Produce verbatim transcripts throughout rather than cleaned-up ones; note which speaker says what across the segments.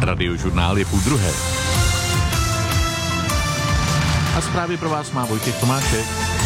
Speaker 1: Radiožurnál je půl druhé. A zprávy pro vás má Vojtěch Tomášek.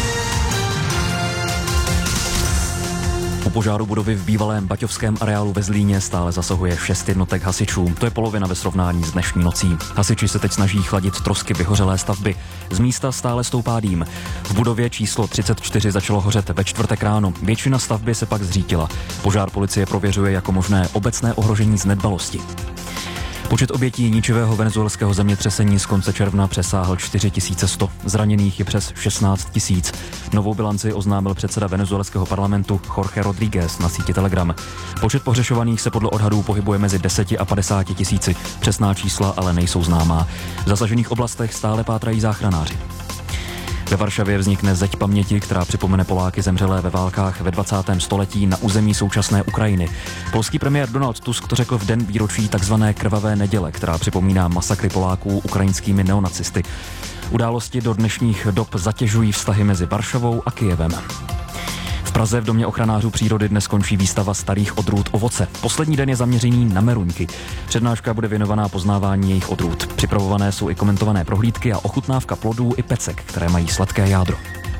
Speaker 2: U požáru budovy v bývalém baťovském areálu ve Zlíně stále zasahuje šest jednotek hasičů. To je polovina ve srovnání s dnešní nocí. Hasiči se teď snaží chladit trosky vyhořelé stavby. Z místa stále stoupá dým. V budově číslo třicet čtyři začalo hořet ve čtvrtek ráno. Většina stavby se pak zřítila. Požár policie prověřuje jako možné obecné ohrožení z nedbalosti. Počet obětí ničivého venezuelského zemětřesení z konce června přesáhl čtyři tisíce sto. Zraněných je přes šestnáct tisíc. Novou bilanci oznámil předseda venezuelského parlamentu Jorge Rodríguez na síti Telegram. Počet pohřešovaných se podle odhadů pohybuje mezi deseti a padesáti tisíci. Přesná čísla ale nejsou známá. V zasažených oblastech stále pátrají záchranáři. Ve Varšavě vznikne zeď paměti, která připomene Poláky zemřelé ve válkách ve dvacátém století na území současné Ukrajiny. Polský premiér Donald Tusk to řekl v den výročí takzvané krvavé neděle, která připomíná masakry Poláků ukrajinskými neonacisty. Události do dnešních dob zatěžují vztahy mezi Varšavou a Kyjevem. V Praze v Domě ochranářů přírody dnes končí výstava starých odrůd ovoce. Poslední den je zaměřený na meruňky. Přednáška bude věnovaná poznávání jejich odrůd. Připravované jsou i komentované prohlídky a ochutnávka plodů i pecek, které mají sladké jádro.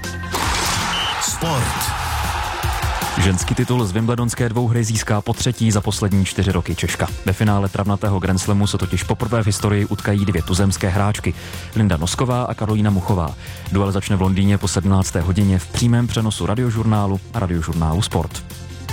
Speaker 3: Sport.
Speaker 2: Ženský titul z wimbledonské dvouhry získá po třetí za poslední čtyři roky Češka. Ve finále travnatého Grand Slamu se totiž poprvé v historii utkají dvě tuzemské hráčky, Linda Nosková a Karolína Muchová. Duel začne v Londýně po sedmnácté hodině v přímém přenosu Radiožurnálu a Radiožurnálu Sport.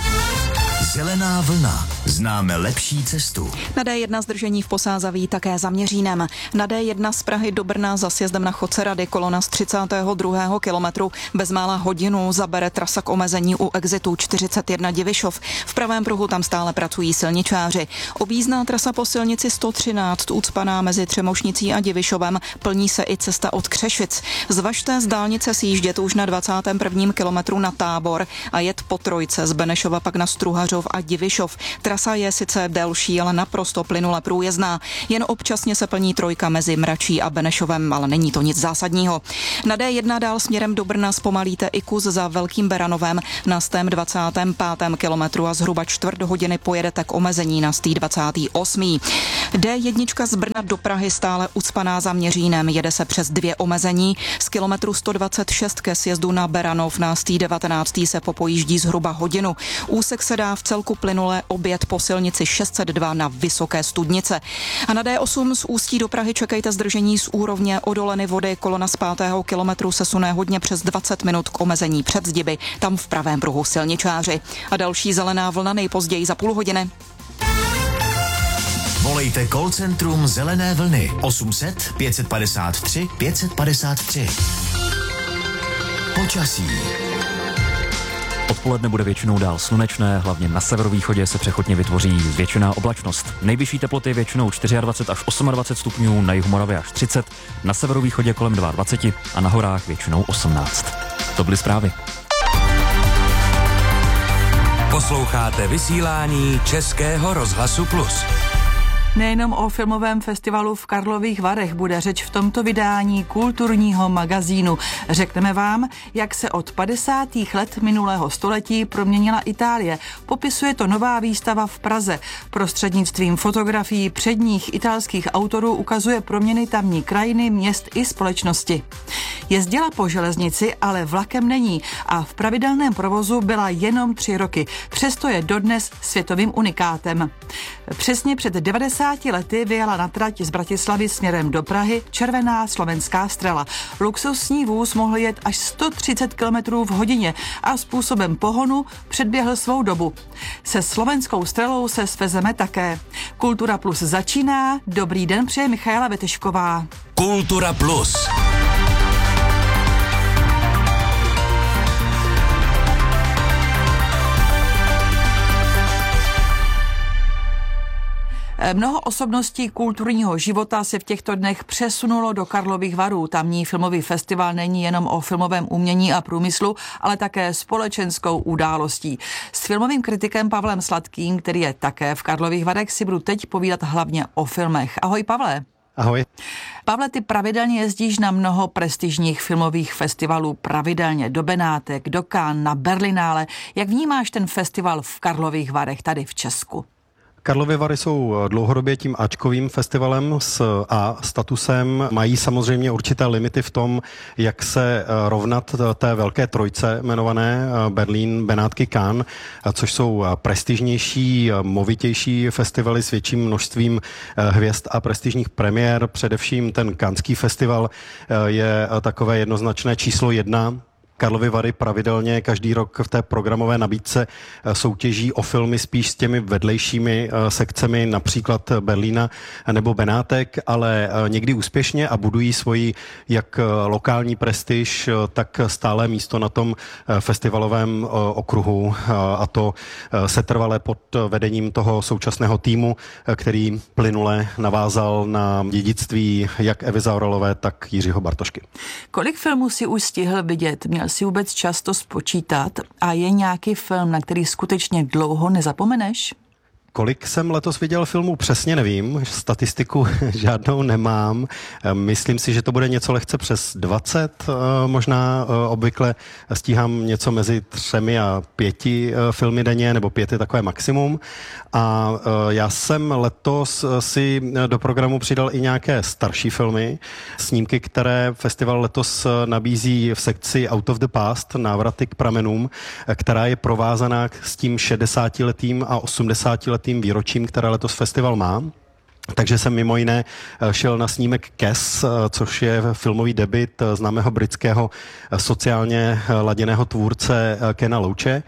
Speaker 3: Zelená vlna. Známe lepší cestu.
Speaker 4: Na D jedna zdržení v Posázaví také za Měřínem. Na D jedna z Prahy do Brna za sjezdem na Chodce Rady kolona z třicátého druhého kilometru bezmála hodinu zabere trasa k omezení u exitu čtyřicet jedna Divišov. V pravém pruhu tam stále pracují silničáři. Objízdná trasa po silnici sto třináct ucpaná mezi Třemošnicí a Divišovem, plní se i cesta od Křešic. Zvažte z dálnice sjíždět už na dvacátém prvním kilometru na Tábor a jet po trojce z Benešova pak na Struhařov a Divišov. Trasa je sice delší, ale naprosto plynule průjezdná. Jen občasně se plní trojka mezi Mračí a Benešovem, ale není to nic zásadního. Na D jedna dál směrem do Brna zpomalíte i kus za Velkým Beranovem na stém dvacátém pátém kilometru a zhruba čtvrt hodiny pojedete k omezení na stý dvacátý osmý D jedna z Brna do Prahy stále ucpaná za Měřínem. Jede se přes dvě omezení. Z kilometru sto dvacet šest ke sjezdu na Beranov na stý devatenáctý se popojíždí zhruba hodinu. Úsek se dá v celku plynule objet po silnici šest set dva na Vysoké Studnice. A na D osm z Ústí do Prahy čekejte zdržení z úrovně Odoleny vody. Kolona z pátého kilometru se sune hodně přes dvacet minut k omezení před Zdiby. Tam v pravém pruhu silničáři. A další zelená vlna nejpozději za půl hodiny.
Speaker 3: Volejte call centrum Zelené vlny osm set pět padesát tři pět padesát tři. Počasí.
Speaker 2: Odpoledne bude většinou dál slunečné, hlavně na severovýchodě se přechodně vytvoří zvětšená oblačnost. Nejvyšší teploty většinou dvacet čtyři až dvacet osm stupňů, na jihu Moravy až třicet, na severovýchodě kolem dvacet dva a na horách většinou osmnáct. To byly zprávy.
Speaker 5: Posloucháte vysílání Českého rozhlasu Plus.
Speaker 6: Nejenom o filmovém festivalu v Karlových Varech bude řeč v tomto vydání kulturního magazínu. Řekneme vám, jak se od padesátých let minulého století proměnila Itálie. Popisuje to nová výstava v Praze. Prostřednictvím fotografií předních italských autorů ukazuje proměny tamní krajiny, měst i společnosti. Jezdila po železnici, ale vlakem není a v pravidelném provozu byla jenom tři roky. Přesto je dodnes světovým unikátem. Přesně před devadesáti lety vyjela na trať z Bratislavy směrem do Prahy červená slovenská Strela. Luxusní vůz mohl jet až sto třicet kilometrů v hodině a způsobem pohonu předběhl svou dobu. Se slovenskou Strelou se svezeme také. Kultura Plus začíná. Dobrý den, přeje Michaela Vetešková.
Speaker 5: Kultura Plus.
Speaker 6: Mnoho osobností kulturního života se v těchto dnech přesunulo do Karlových Varů. Tamní filmový festival není jenom o filmovém umění a průmyslu, ale také společenskou událostí. S filmovým kritikem Pavlem Sladkým, který je také v Karlových Varech, si budu teď povídat hlavně o filmech. Ahoj, Pavle.
Speaker 7: Ahoj.
Speaker 6: Pavle, ty pravidelně jezdíš na mnoho prestižních filmových festivalů, pravidelně do Benátek, do Cannes, na Berlinále. Jak vnímáš ten festival v Karlových Varech tady v Česku?
Speaker 7: Karlovy Vary jsou dlouhodobě tím áčkovým festivalem s A statusem. Mají samozřejmě určité limity v tom, jak se rovnat té velké trojce jmenované Berlín, Benátky, Cannes, což jsou prestižnější, movitější festivaly s větším množstvím hvězd a prestižních premiér. Především ten Canneský festival je takové jednoznačné číslo jedna. Karlovy Vary pravidelně každý rok v té programové nabídce soutěží o filmy spíš s těmi vedlejšími sekcemi, například Berlína nebo Benátek, ale někdy úspěšně a budují svoji jak lokální prestiž, tak stále místo na tom festivalovém okruhu, a to setrvale pod vedením toho současného týmu, který plynule navázal na dědictví jak Evy Zaoralové, tak Jiřího Bartošky.
Speaker 6: Kolik filmů si už stihl vidět? Měl si vůbec čas to spočítat a je nějaký film, na který skutečně dlouho nezapomeneš?
Speaker 7: Kolik jsem letos viděl filmů, přesně nevím, statistiku žádnou nemám. Myslím si, že to bude něco lehce přes dvacet, možná obvykle stíhám něco mezi třemi a pěti filmy denně, nebo pět je takové maximum. A já jsem letos si do programu přidal i nějaké starší filmy, snímky, které festival letos nabízí v sekci Out of the Past, návraty k pramenům, která je provázaná s tím šedesátiletým a osmdesátiletým výročím, které letos festival má. Takže jsem mimo jiné šel na snímek Kes, což je filmový debut známého britského sociálně laděného tvůrce Kena Loache.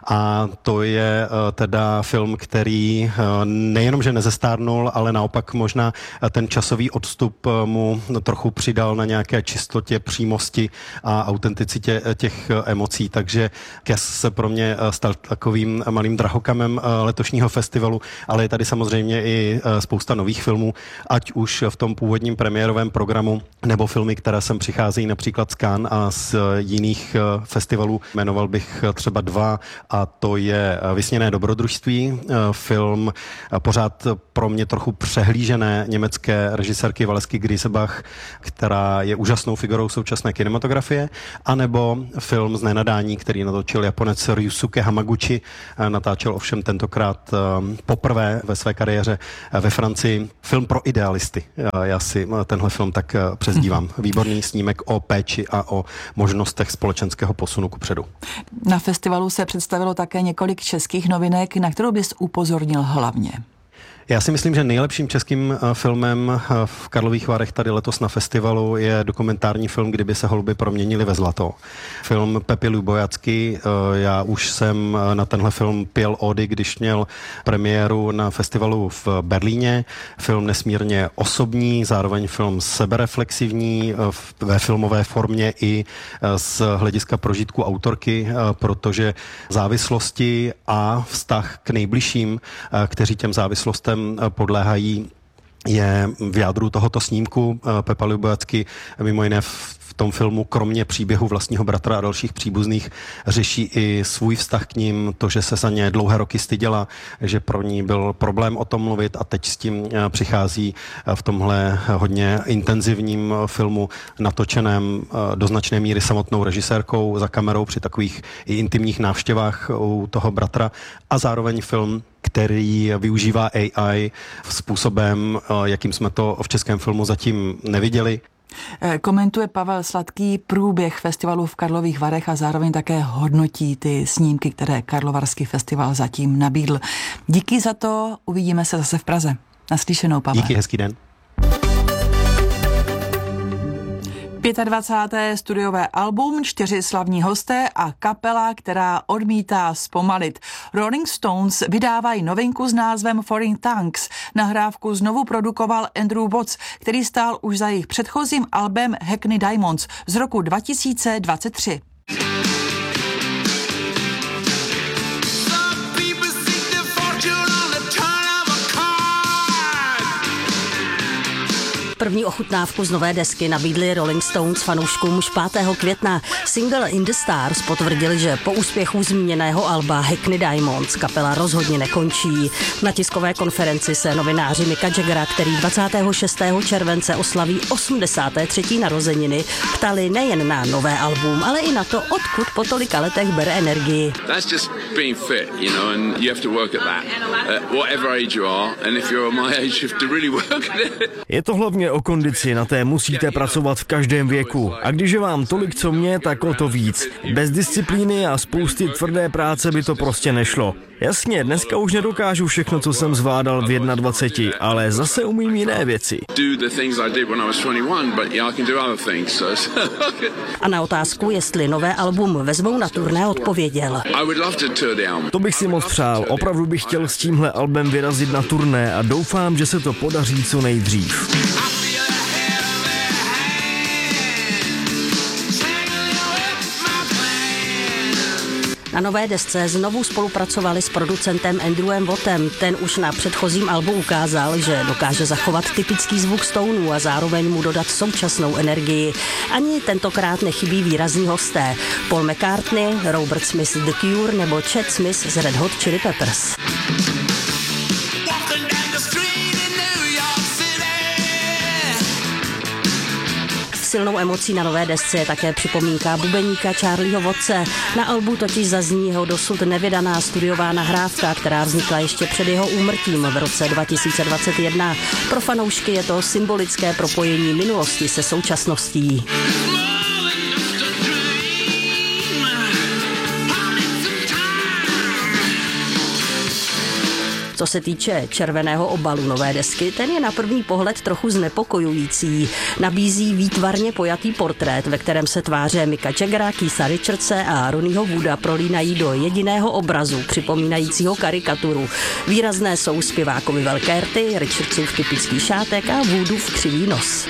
Speaker 7: A to je teda film, který nejenom, že nezestárnul, ale naopak možná ten časový odstup mu trochu přidal na nějaké čistotě, přímosti a autenticitě těch emocí. Takže Kes se pro mě stal takovým malým drahokamem letošního festivalu, ale je tady samozřejmě i spousta nových filmů, ať už v tom původním premiérovém programu, nebo filmy, které sem přicházejí například z Cannes a z jiných festivalů. Jmenoval bych třeba dva, a to je Vysněné dobrodružství, film pořád pro mě trochu přehlížené německé režisérky Valesky Griesebach, která je úžasnou figurou současné kinematografie, anebo film Z nenadání, který natočil Japonec Ryusuke Hamaguchi, natáčel ovšem tentokrát poprvé ve své kariéře ve Francii. Film pro idealisty. Já si tenhle film tak přezdívám. Výborný snímek o péči a o možnostech společenského posunu kupředu.
Speaker 6: Na festivalu se představilo také několik českých novinek, na kterou bys upozornil hlavně.
Speaker 7: Já si myslím, že nejlepším českým filmem v Karlových Varech tady letos na festivalu je dokumentární film Kdyby se holuby proměnily ve zlato. Film Pepy Lubojacky. Já už jsem na tenhle film pěl ódy, když měl premiéru na festivalu v Berlíně. Film nesmírně osobní, zároveň film sebereflexivní ve filmové formě i z hlediska prožitku autorky, protože závislosti a vztah k nejbližším, kteří těm závislostem podléhají, je v jádru tohoto snímku. Pepa Lubojacky mimo jiné v tom filmu kromě příběhu vlastního bratra a dalších příbuzných řeší i svůj vztah k ním, to, že se za ně dlouhé roky styděla, že pro ní byl problém o tom mluvit, a teď s tím přichází v tomhle hodně intenzivním filmu natočeném do značné míry samotnou režisérkou za kamerou při takových i intimních návštěvách u toho bratra, a zároveň film, který využívá A I způsobem, jakým jsme to v českém filmu zatím neviděli.
Speaker 6: Komentuje Pavel Sladký průběh festivalu v Karlových Varech a zároveň také hodnotí ty snímky, které Karlovarský festival zatím nabídl. Díky za to, uvidíme se zase v Praze. Naslyšenou, Pavel.
Speaker 7: Díky, hezký den.
Speaker 6: dvacáté páté studiové album, čtyři slavní hosté a kapela, která odmítá zpomalit. Rolling Stones vydávají novinku s názvem Foreign Tongues. Nahrávku znovu produkoval Andrew Watts, který stál už za jejich předchozím albem Hackney Diamonds z roku dva tisíce dvacet tři.
Speaker 8: První ochutnávku z nové desky nabídli Rolling Stones fanouškům už pátého května. Single In the Stars potvrdili, že po úspěchu zmíněného alba Hackney Diamonds kapela rozhodně nekončí. Na tiskové konferenci se novináři Micka Jaggera, který dvacátého šestého července oslaví osmdesáté třetí narozeniny, ptali nejen na nové album, ale i na to, odkud po tolika letech bere energii.
Speaker 9: That's just being fit, you know, and you have to work at that. Uh, whatever age you are, and if you're my age, you have to really work at it.
Speaker 10: Je to hlavně o kondici, na té musíte pracovat v každém věku. A když je vám tolik, co mě, tak o to víc. Bez disciplíny a spousty tvrdé práce by to prostě nešlo. Jasně, dneska už nedokážu všechno, co jsem zvládal v dvaceti jedné, ale zase umím jiné věci.
Speaker 8: A na otázku, jestli nové album vezmou na turné, odpověděl.
Speaker 10: To bych si moc přál. Opravdu bych chtěl s tímhle albem vyrazit na turné a doufám, že se to podaří co nejdřív.
Speaker 8: Na nové desce znovu spolupracovali s producentem Andrewem Wattem. Ten už na předchozím albu ukázal, že dokáže zachovat typický zvuk Stoneů a zároveň mu dodat současnou energii. Ani tentokrát nechybí výrazní hosté. Paul McCartney, Robert Smith The Cure nebo Chad Smith z Red Hot Chili Peppers. Silnou emocí na nové desce je také připomínka bubeníka Charlieho Wattse. Na albu totiž zazní jeho dosud nevydaná studiová nahrávka, která vznikla ještě před jeho úmrtím v roce dva tisíce dvacet jedna. Pro fanoušky je to symbolické propojení minulosti se současností. Co se týče červeného obalu nové desky, ten je na první pohled trochu znepokojující. Nabízí výtvarně pojatý portrét, ve kterém se tváře Micka Jaggera, Keitha Richardse a Ronnieho Wooda prolínají do jediného obrazu, připomínajícího karikaturu. Výrazné jsou zpěvákovi velké rty, Richardsův typický šátek a Woodův křivý nos.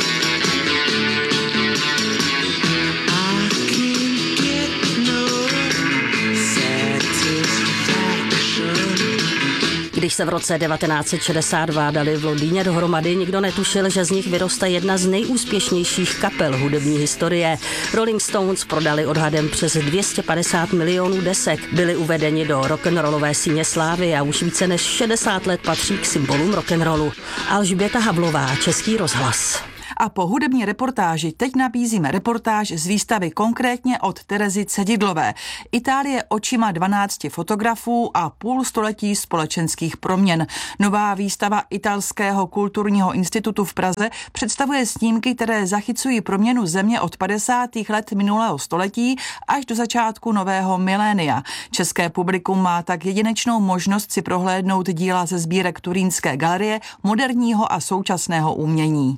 Speaker 8: Když se v roce devatenáct set šedesát dva dali v Londýně dohromady, nikdo netušil, že z nich vyroste jedna z nejúspěšnějších kapel hudební historie. Rolling Stones prodali odhadem přes dvě stě padesát milionů desek, byli uvedeni do rock'n'rollové síně slávy a už více než šedesát let patří k symbolům rock'n'rollu. Alžběta Havlová, Český rozhlas.
Speaker 6: A po hudební reportáži teď nabízíme reportáž z výstavy konkrétně od Terezy Cedidlové. Itálie očima dvanácti fotografů a půl století společenských proměn. Nová výstava Italského kulturního institutu v Praze představuje snímky, které zachycují proměnu země od padesátých let minulého století až do začátku nového milénia. České publikum má tak jedinečnou možnost si prohlédnout díla ze sbírek Turínské galerie moderního a současného umění.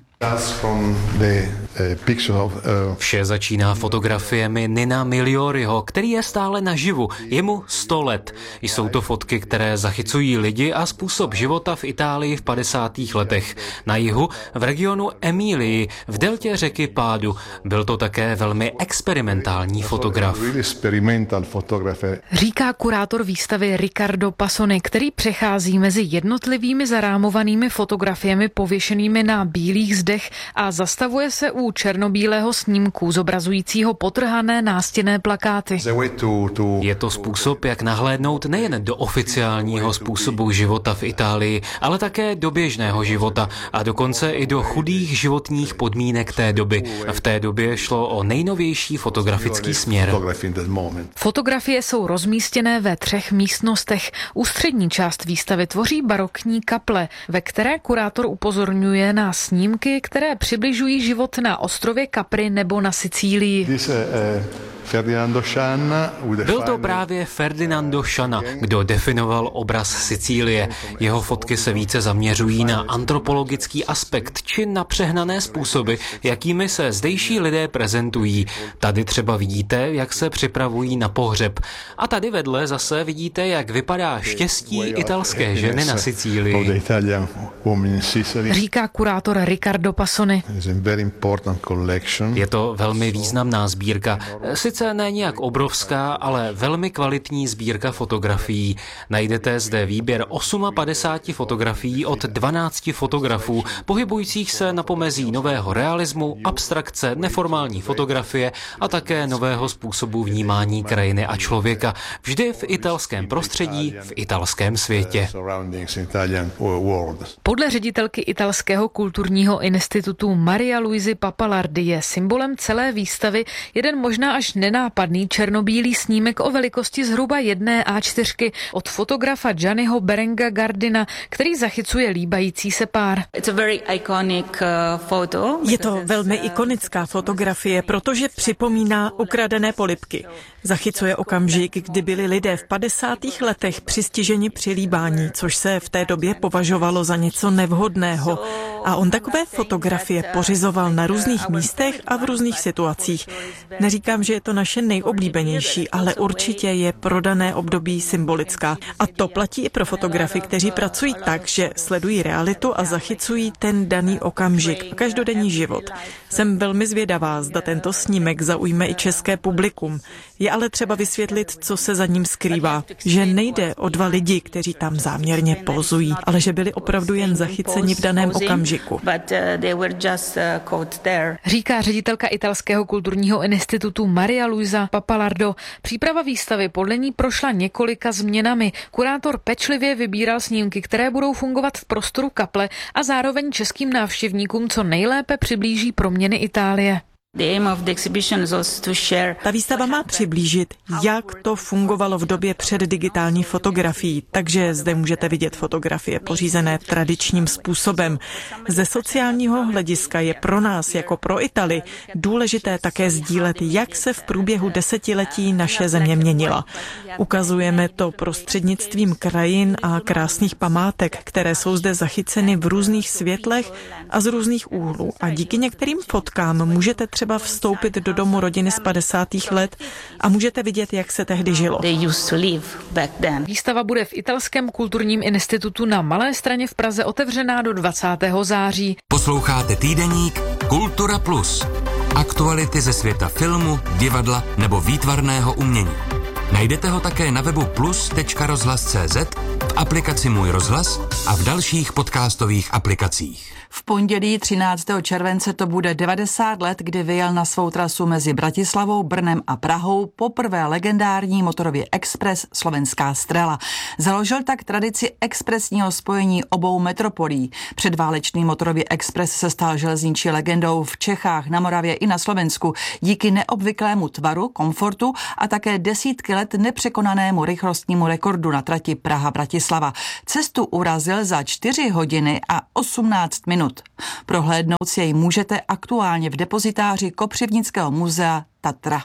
Speaker 11: Vše začíná fotografiemi Nina Miglioriho, který je stále naživu. Je mu sto let. Jsou to fotky, které zachycují lidi a způsob života v Itálii v padesátých letech. Na jihu, v regionu Emílii, v deltě řeky Pádu. Byl to také velmi experimentální fotograf.
Speaker 12: Říká kurátor výstavy Riccardo Passoni, který přechází mezi jednotlivými zarámovanými fotografiemi pověšenými na bílých zdech a zastavuje se u černobílého snímku zobrazujícího potrhané nástěnné plakáty.
Speaker 11: Je to způsob, jak nahlédnout nejen do oficiálního způsobu života v Itálii, ale také do běžného života a dokonce i do chudých životních podmínek té doby. V té době šlo o nejnovější fotografický směr.
Speaker 12: Fotografie jsou rozmístěné ve třech místnostech. Ústřední část výstavy tvoří barokní kaple, ve které kurátor upozorňuje na snímky, které přibližují život na ostrově Capri nebo na Sicílii.
Speaker 11: Byl to právě Ferdinando Scianna, kdo definoval obraz Sicílie. Jeho fotky se více zaměřují na antropologický aspekt či na přehnané způsoby, jakými se zdejší lidé prezentují. Tady třeba vidíte, jak se připravují na pohřeb. A tady vedle zase vidíte, jak vypadá štěstí italské ženy na Sicílii.
Speaker 12: Říká kurátor Riccardo Passoni.
Speaker 11: Je to velmi významná sbírka. Sice Sice ne nějak obrovská, ale velmi kvalitní sbírka fotografií. Najdete zde výběr padesáti osmi fotografií od dvanácti fotografů, pohybujících se na pomezí nového realismu, abstrakce, neformální fotografie a také nového způsobu vnímání krajiny a člověka. Vždy v italském prostředí, v italském světě.
Speaker 12: Podle ředitelky Italského kulturního institutu Maria Luisi Papalardi je symbolem celé výstavy jeden možná až nenápadný černobílý snímek o velikosti zhruba jedné á čtyři od fotografa Gianniho Berenga Gardina, který zachycuje líbající se pár.
Speaker 13: Je to velmi ikonická fotografie, protože připomíná ukradené polibky. Zachycuje okamžik, kdy byli lidé v padesátých letech přistiženi při líbání, což se v té době považovalo za něco nevhodného. A on takové fotografie pořizoval na různých místech a v různých situacích. Neříkám, že je to naše nejoblíbenější, ale určitě je pro dané období symbolická. A to platí i pro fotografy, kteří pracují tak, že sledují realitu a zachycují ten daný okamžik, každodenní život. Jsem velmi zvědavá, zda tento snímek zaujme i české publikum. Je ale třeba vysvětlit, co se za ním skrývá. Že nejde o dva lidi, kteří tam záměrně pozují, ale že byli opravdu jen zachyceni v daném okamžiku.
Speaker 12: Říká ředitelka Italského kulturního institutu Maria Luisa Papalardo. Příprava výstavy podle ní prošla několika změnami. Kurátor pečlivě vybíral snímky, které budou fungovat v prostoru kaple a zároveň českým návštěvníkům co nejlépe přiblíží proměny Itálie.
Speaker 13: Ta výstava má přiblížit, jak to fungovalo v době před digitální fotografií, takže zde můžete vidět fotografie pořízené tradičním způsobem. Ze sociálního hlediska je pro nás, jako pro Italy, důležité také sdílet, jak se v průběhu desetiletí naše země měnila. Ukazujeme to prostřednictvím krajin a krásných památek, které jsou zde zachyceny v různých světlech a z různých úhlů. A díky některým fotkám můžete třeba třeba vstoupit do domu rodiny z padesátých let a můžete vidět, jak se tehdy žilo.
Speaker 12: Výstava bude v Italském kulturním institutu na Malé Straně v Praze otevřená do dvacátého září.
Speaker 5: Posloucháte týdeník Kultura Plus. Aktuality ze světa filmu, divadla nebo výtvarného umění. Najdete ho také na webu plus tečka rozhlas tečka cé zet, v aplikaci Můj rozhlas a v dalších podcastových aplikacích.
Speaker 6: V pondělí třináctého července to bude devadesát let, kdy vyjel na svou trasu mezi Bratislavou, Brnem a Prahou poprvé legendární motorový expres Slovenská Strela. Založil tak tradici expresního spojení obou metropolí. Předválečný motorový expres se stal železniční legendou v Čechách, na Moravě i na Slovensku díky neobvyklému tvaru, komfortu a také desítky let nepřekonanému rychlostnímu rekordu na trati Praha-Bratislava. Cestu urazil za čtyři hodiny a osmnáct minut. Prohlédnout si jej můžete aktuálně v depozitáři Kopřivnického muzea Tatra.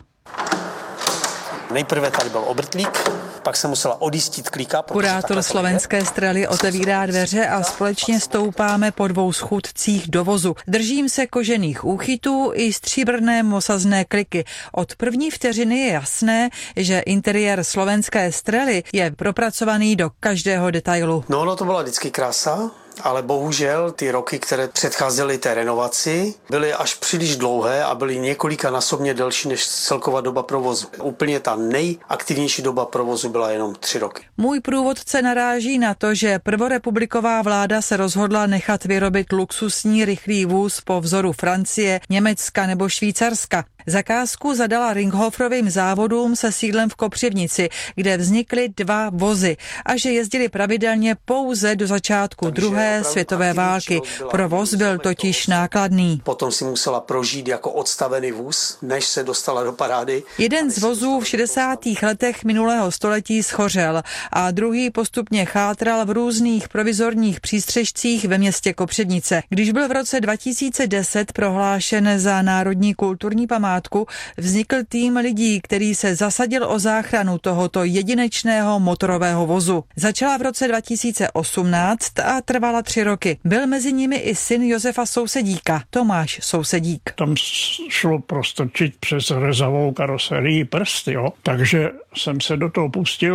Speaker 14: Nejprve tady byl obrtlík, pak se musela odjistit klíka.
Speaker 6: Kurátor Slovenské Strely otevírá dveře a společně stoupáme po dvou schůdcích do vozu. Držím se kožených úchytů i stříbrné mosazné kliky. Od první vteřiny je jasné, že interiér Slovenské Strely je propracovaný do každého detailu.
Speaker 14: No, no to byla vždycky krása. Ale bohužel ty roky, které předcházely té renovaci, byly až příliš dlouhé a byly několikanásobně delší než celková doba provozu. Úplně ta nejaktivnější doba provozu byla jenom tři roky.
Speaker 6: Můj průvodce naráží na to, že prvorepubliková vláda se rozhodla nechat vyrobit luxusní rychlý vůz po vzoru Francie, Německa nebo Švýcarska. Zakázku zadala Ringhofrovým závodům se sídlem v Kopřivnici, kde vznikly dva vozy a že jezdili pravidelně pouze do začátku druhé světové války. Provoz byl totiž nákladný.
Speaker 14: Potom si musela prožít jako odstavený vůz, než se dostala do parády.
Speaker 6: Jeden z vozů v šedesátých letech minulého století schořel a druhý postupně chátral v různých provizorních přístřežcích ve městě Kopřivnice. Když byl v roce dva tisíce deset prohlášen za národní kulturní památku, vznikl tým lidí, který se zasadil o záchranu tohoto jedinečného motorového vozu. Začala v roce dva tisíce osmnáct a trvala tři roky. Byl mezi nimi i syn Josefa Sousedíka, Tomáš Sousedík.
Speaker 15: Tam šlo prostrčit přes rezavou karoserii prst, jo. Takže jsem se do toho pustil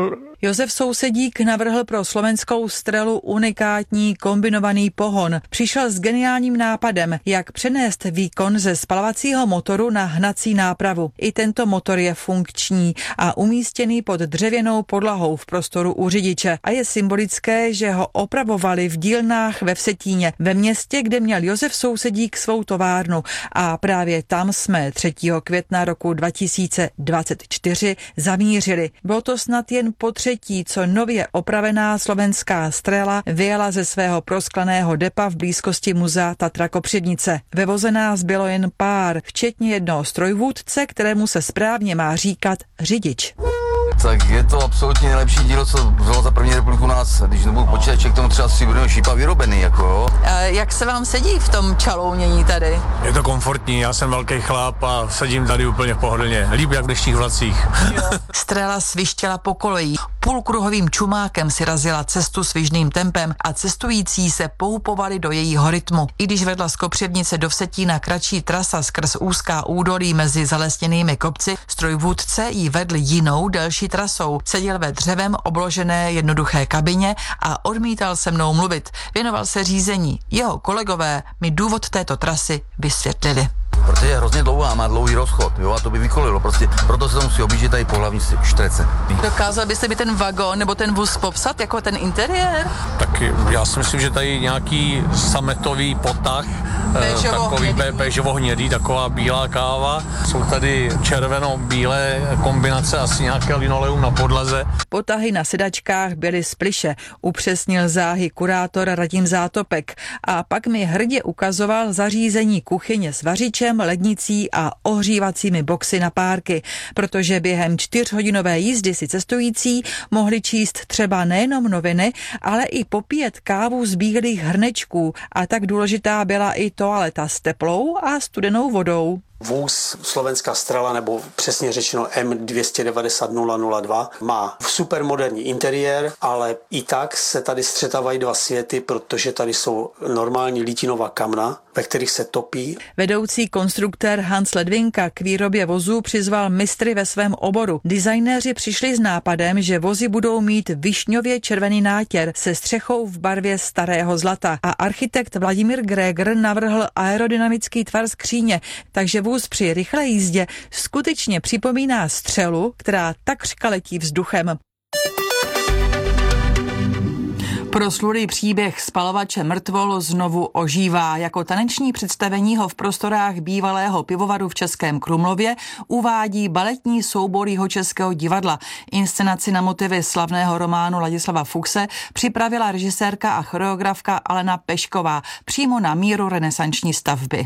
Speaker 6: Josef Sousedík navrhl pro slovenskou Strelu unikátní kombinovaný pohon. Přišel s geniálním nápadem, jak přenést výkon ze spalovacího motoru na hnací nápravu. I tento motor je funkční a umístěný pod dřevěnou podlahou v prostoru u řidiče. A je symbolické, že ho opravovali v dílnách ve Vsetíně, ve městě, kde měl Josef Sousedík svou továrnu. A právě tam jsme třetího května roku dva tisíce dvacet čtyři zamířili. Bylo to snad jen po třetí, co nově opravená slovenská Strela vyjela ze svého proskleného depa v blízkosti muzea Tatra Kopřivnice. Ve voze nás bylo jen pár, včetně jednoho strojvůdce, kterému se správně má říkat řidič.
Speaker 15: Tak je to absolutně nejlepší dílo, co bylo za první republiku nás, když nebudu počítat, že k tomu třeba si budeme šípa vyrobený, jako jo.
Speaker 6: Jak se vám sedí v tom čalounění tady?
Speaker 16: Je to komfortní, já jsem velký chlap a sedím tady úplně pohodlně, líp jak v dnešních vlacích.
Speaker 6: Strela svištěla po koleji. Půlkruhovým čumákem si razila cestu svižným tempem a cestující se poupovali do jejího rytmu. I když vedla z Kopřivnice do Vsetína kratší trasa skrz úzká údolí mezi zalesněnými kopci, strojvůdce jí vedl jinou delší trasou. Seděl ve dřevem obložené jednoduché kabině a odmítal se mnou mluvit. Věnoval se řízení. Jeho kolegové mi důvod této trasy vysvětlili.
Speaker 15: Protože je hrozně dlouhá, má dlouhý rozchod, jo, a to by vykolilo, prostě, proto se to musí objíždět tady po hlavní štrece.
Speaker 6: Dokázal byste mi ten vagon nebo ten vůz popsat, jako ten interiér?
Speaker 16: Tak já si myslím, že tady nějaký sametový potah,
Speaker 6: Béžovo
Speaker 16: takový béžovo-hnědý, taková bílá káva. Jsou tady červeno-bílé kombinace, asi nějaké linoleum na podlaze.
Speaker 6: Potahy na sedačkách byly z plyše, upřesnil záhy kurátor Radim Zátopek a pak mi hrdě ukazoval zařízení kuchyně s vařičem, lednicí a ohřívacími boxy na párky, protože během čtyřhodinové jízdy si cestující mohli číst třeba nejenom noviny, ale i popíjet kávu z bílých hrnečků a tak důležitá byla i toaleta s teplou a studenou vodou.
Speaker 14: Vůz Slovenská Strela, nebo přesně řečeno M dvě devět nula nula nula dva, má supermoderní interiér, ale i tak se tady střetávají dva světy, protože tady jsou normální lítinová kamna, ve kterých se topí.
Speaker 6: Vedoucí konstruktér Hans Ledvinka k výrobě vozů přizval mistry ve svém oboru. Designéři přišli s nápadem, že vozy budou mít višňově červený nátěr se střechou v barvě starého zlata a architekt Vladimír Gregor navrhl aerodynamický tvar skříně, takže vůz při rychlé jízdě skutečně připomíná střelu, která takřka letí vzduchem. Proslulý příběh spalovače mrtvol znovu ožívá. Jako taneční představení ho v prostorách bývalého pivovaru v Českém Krumlově uvádí baletní soubor Jihočeského divadla. Inscenaci na motivy slavného románu Ladislava Fuchse připravila režisérka a choreografka Alena Pešková přímo na míru renesanční stavby.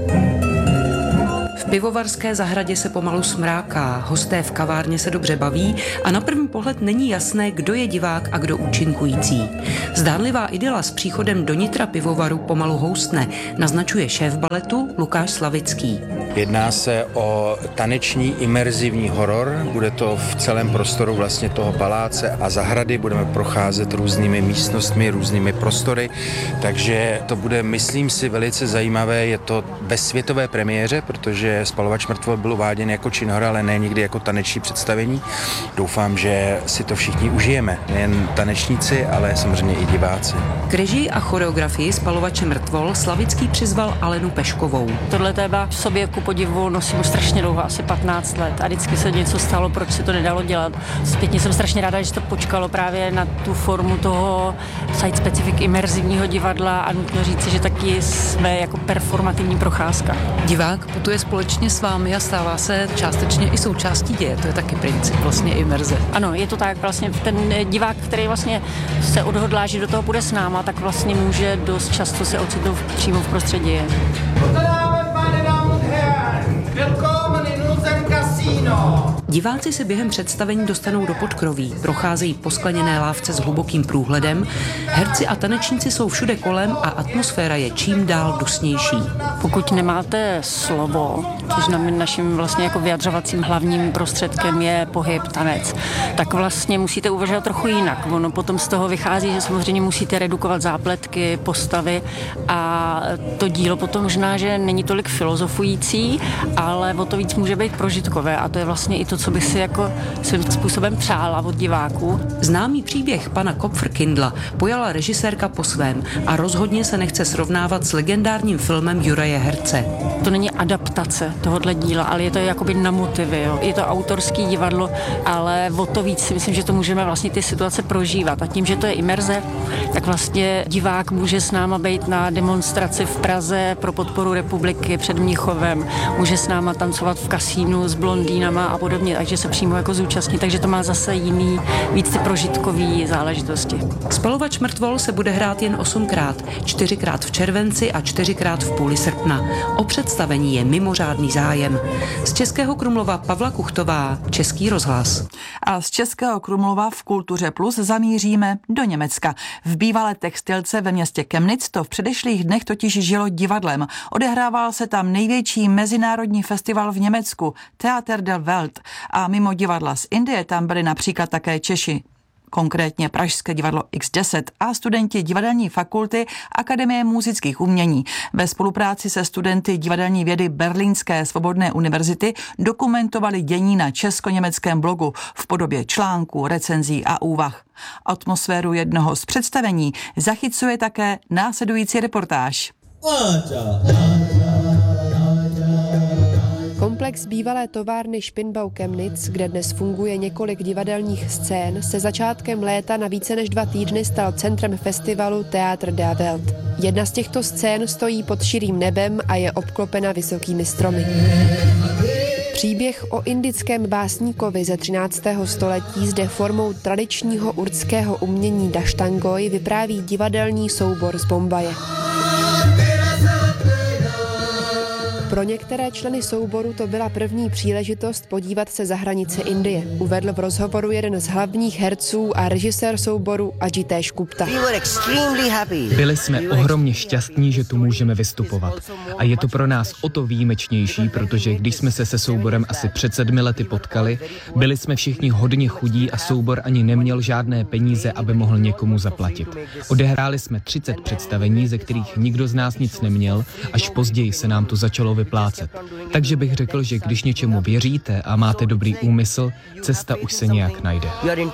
Speaker 17: V pivovarské zahradě se pomalu smráká, hosté v kavárně se dobře baví a na první pohled není jasné, kdo je divák a kdo účinkující. Zdánlivá idyla s příchodem do nitra pivovaru pomalu houstne, naznačuje šéf baletu Lukáš Slavický.
Speaker 18: Jedná se o taneční imerzivní horor, bude to v celém prostoru vlastně toho paláce a zahrady, budeme procházet různými místnostmi, různými prostory, takže to bude, myslím si, velice zajímavé, je to ve světové premiéře, protože Spalovač mrtvol byl uváděn jako činohra, ale ne nikdy jako taneční představení. Doufám, že si to všichni užijeme, nejen tanečníci, ale samozřejmě i diváci.
Speaker 17: K režii a choreografii Spalovače mrtvol Slavický přizval Alenu Peškovou.
Speaker 19: Tohle téma v sobě ku podivu nosím strašně dlouho, asi patnáct let a vždycky se něco stalo, proč se to nedalo dělat. Zpětně jsem strašně ráda, že to počkalo právě na tu formu toho site-specific imerzivního divadla a nutno říci, že taky jsme jako performativní procházka.
Speaker 17: Divák putuje společně s vámi a stává se částečně i součástí děje. To je taky princip vlastně imerze.
Speaker 19: Ano, je to tak, vlastně ten divák, který vlastně se odhodlá, že do toho půjde s náma, tak vlastně může dost často se ocitnout přímo v prostředí děje.
Speaker 17: Diváci se během představení dostanou do podkroví, procházejí po skleněné lávce s hlubokým průhledem, herci a tanečníci jsou všude kolem a atmosféra je čím dál dusnější.
Speaker 19: Pokud nemáte slovo, což naším vlastně jako vyjadřovacím hlavním prostředkem je pohyb, tanec, tak vlastně musíte uvažovat trochu jinak. Ono potom z toho vychází, že samozřejmě musíte redukovat zápletky, postavy a to dílo potom možná, že není tolik filozofující, ale o to víc může být prožitkové a to je je vlastně i to, co bych si jako svým způsobem přála od diváků.
Speaker 17: Známý příběh pana Kopfrkindla pojala režisérka po svém a rozhodně se nechce srovnávat s legendárním filmem Juraje Herce.
Speaker 19: To není adaptace tohohle díla, ale je to jakoby na motivy. Jo. Je to autorský divadlo, ale o to víc si myslím, že to můžeme vlastně ty situace prožívat. A tím, že to je imerze, tak vlastně divák může s náma být na demonstraci v Praze pro podporu republiky před Mnichovem, může s náma tancovat v kasínu s blondýnama a podobně, takže se přímo jako zúčastní, takže to má zase jiný, víc ty prožitkový záležitosti.
Speaker 17: Spalovač mrtvol se bude hrát jen osmkrát, čtyřikrát v červenci a čtyřikrát v půli srpna. O představení je mimořádný zájem. Z Českého Krumlova Pavla Kuchtová, Český rozhlas.
Speaker 6: A z Českého Krumlova v Kultuře Plus zamíříme do Německa. V bývalé textilce ve městě Chemnitz to v předešlých dnech totiž žilo divadlem. Odehrával se tam největší mezinárodní festival v Německu, Theater der Welt. A mimo divadla z Indie tam byli například také Češi. Konkrétně Pražské divadlo iks deset a studenti divadelní fakulty Akademie múzických umění. Ve spolupráci se studenty divadelní vědy Berlínské svobodné univerzity dokumentovali dění na česko-německém blogu v podobě článků, recenzí a úvah. Atmosféru jednoho z představení zachycuje také následující reportáž.
Speaker 20: Komplex bývalé továrny Spinnbau Chemnitz, kde dnes funguje několik divadelních scén, se začátkem léta na více než dva týdny stal centrem festivalu Theater der Welt. Jedna z těchto scén stojí pod širým nebem a je obklopena vysokými stromy. Příběh o indickém básníkovi ze třináctého století zde formou tradičního urdského umění daštangoj vypráví divadelní soubor z Bombaje. Pro některé členy souboru to byla první příležitost podívat se za hranice Indie, uvedl v rozhovoru jeden z hlavních herců a režisér souboru Ajitesh Gupta.
Speaker 21: Byli jsme ohromně šťastní, že tu můžeme vystupovat. A je to pro nás o to výjimečnější, protože když jsme se se souborem asi před sedmi lety potkali, byli jsme všichni hodně chudí a soubor ani neměl žádné peníze, aby mohl někomu zaplatit. Odehráli jsme třicet představení, ze kterých nikdo z nás nic neměl, až později se nám to začalo vyplácet. Takže bych řekl, že když něčemu věříte a máte dobrý úmysl, cesta už se nějak najde.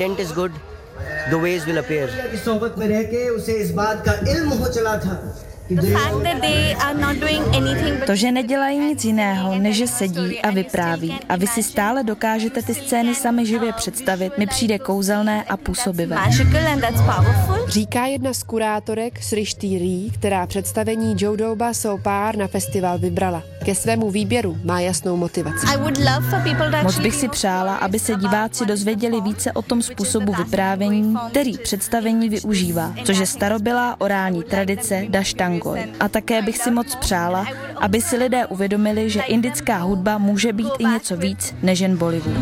Speaker 22: To, že nedělají nic jiného, než že sedí a vypráví a vy si stále dokážete ty scény sami živě představit, mi přijde kouzelné a působivé.
Speaker 20: Říká jedna z kurátorek Srishti Ree, která představení Jodoba Sopar na festival vybrala. Ke svému výběru má jasnou motivaci.
Speaker 22: Moc bych si přála, aby se diváci dozvěděli více o tom způsobu vyprávění, který představení využívá, což je starobylá orální tradice daštangoj. A také bych si moc přála, aby si lidé uvědomili, že indická hudba může být i něco víc než jen Bollywood.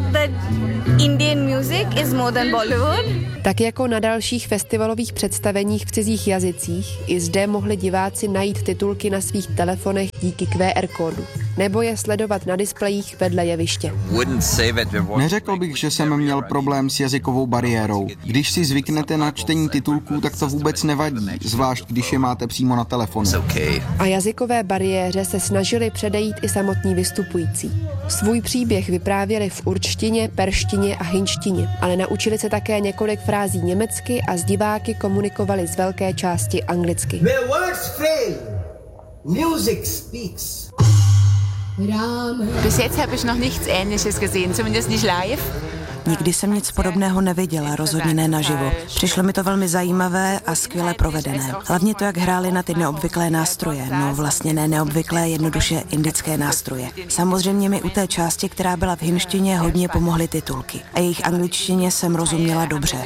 Speaker 20: Tak jako na dalších festivalových představeních v cizích jazycích, i zde mohli diváci najít titulky na svých telefonech díky Q R kódu, nebo je sledovat na displejích vedle jeviště.
Speaker 23: Neřekl bych, že jsem měl problém s jazykovou bariérou. Když si zvyknete na čtení titulků, tak to vůbec nevadí, zvlášť když je máte přímo na telefonu.
Speaker 20: A jazykové bariéře se snažili předejít i samotní vystupující. Svůj příběh vyprávěli v určtině, perštině a hinštině, ale naučili se také několik frází německy a s diváky komunikovali z velké části anglicky.
Speaker 24: Bis jetzt habe ich noch nichts Ähnliches gesehen, zumindest nicht live.
Speaker 25: Nikdy jsem nic podobného neviděla, rozhodně ne naživo. Přišlo mi to velmi zajímavé a skvěle provedené. Hlavně to, jak hráli na ty neobvyklé nástroje, no vlastně ne neobvyklé, jednoduše indické nástroje. Samozřejmě mi u té části, která byla v hindštině, hodně pomohly titulky. A jejich angličtině jsem rozuměla dobře.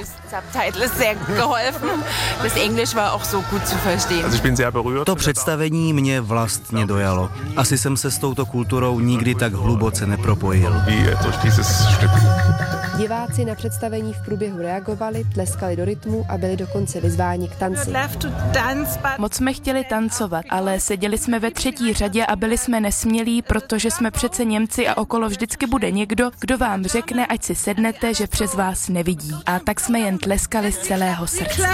Speaker 26: To představení mě vlastně dojalo. Asi jsem se s touto kulturou nikdy tak hluboce nepropojil.
Speaker 20: Diváci na představení v průběhu reagovali, tleskali do rytmu a byli dokonce vyzváni k tanci.
Speaker 1: Moc jsme chtěli tancovat, ale seděli jsme ve třetí řadě a byli jsme nesmělí, protože jsme přece Němci a okolo vždycky bude někdo, kdo vám řekne, ať si sednete, že přes vás nevidí. A tak jsme jen tleskali z celého srdce.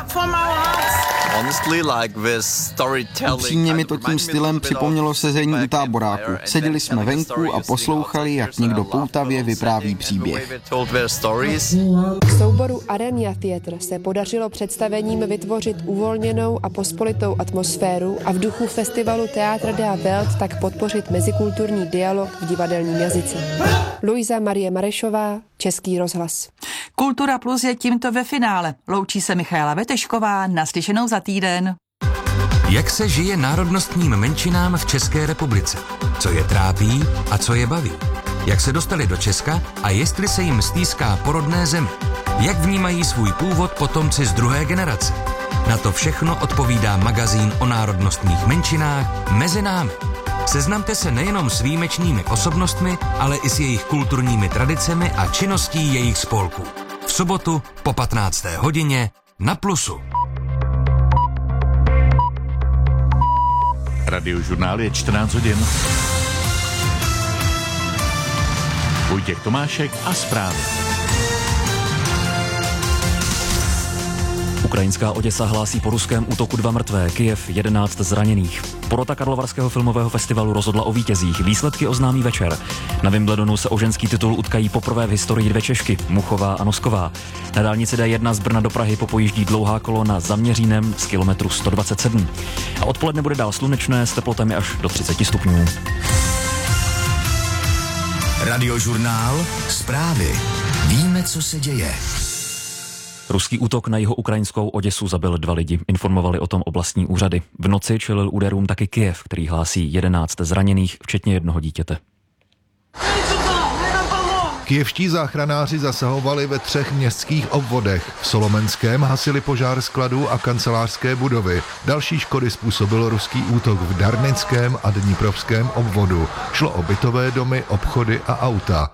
Speaker 23: Upřímně mi to tím stylem připomnělo sezení u táboráku. Seděli jsme venku a poslouchali, jak někdo poutavě vypráví příběh.
Speaker 20: Souboru Arena Theatre se podařilo představením vytvořit uvolněnou a pospolitou atmosféru a v duchu festivalu Théâtre de la Welt tak podpořit mezikulturní dialog v divadelním jazyce. Luisa Marie Marešová, Český rozhlas.
Speaker 6: Kultura Plus je tímto ve finále. Loučí se Michaela Vetešková, naslyšenou za týden.
Speaker 5: Jak se žije národnostním menšinám v České republice? Co je trápí a co je baví? Jak se dostali do Česka a jestli se jim stýská po rodné zemi? Jak vnímají svůj původ potomci z druhé generace? Na to všechno odpovídá magazín o národnostních menšinách Mezi námi. Seznamte se nejenom s výjimečnými osobnostmi, ale i s jejich kulturními tradicemi a činností jejich spolků. V sobotu po patnácté hodině na Plusu.
Speaker 2: Radiožurnál je čtrnáct hodin. Vojtěch Tomášek a zprávy.
Speaker 3: Ukrajinská Oděsa hlásí po ruském útoku dva mrtvé, Kyjev jedenáct zraněných. Porota Karlovarského filmového festivalu rozhodla o vítězích, výsledky oznámí večer. Na Wimbledonu se o ženský titul utkají poprvé v historii dvě Češky, Muchová a Nosková. Na dálnici D jedna z Brna do Prahy popojíždí dlouhá kolona za Měřínem z kilometru sto dvacet sedm. A odpoledne bude dál slunečné s teplotami až do třicet stupňů.
Speaker 4: Radiožurnál, zprávy. Víme, co se děje.
Speaker 3: Ruský útok na jiho-ukrajinskou Oděsu zabil dva lidi, informovali o tom oblastní úřady. V noci čelil úderům taky Kyjev, který hlásí jedenáct zraněných, včetně jednoho dítěte.
Speaker 7: Kyjevští záchranáři zasahovali ve třech městských obvodech. V Solomenském hasili požár skladů a kancelářské budovy. Další škody způsobil ruský útok v Darnickém a Dniprovském obvodu. Šlo o bytové domy, obchody a auta.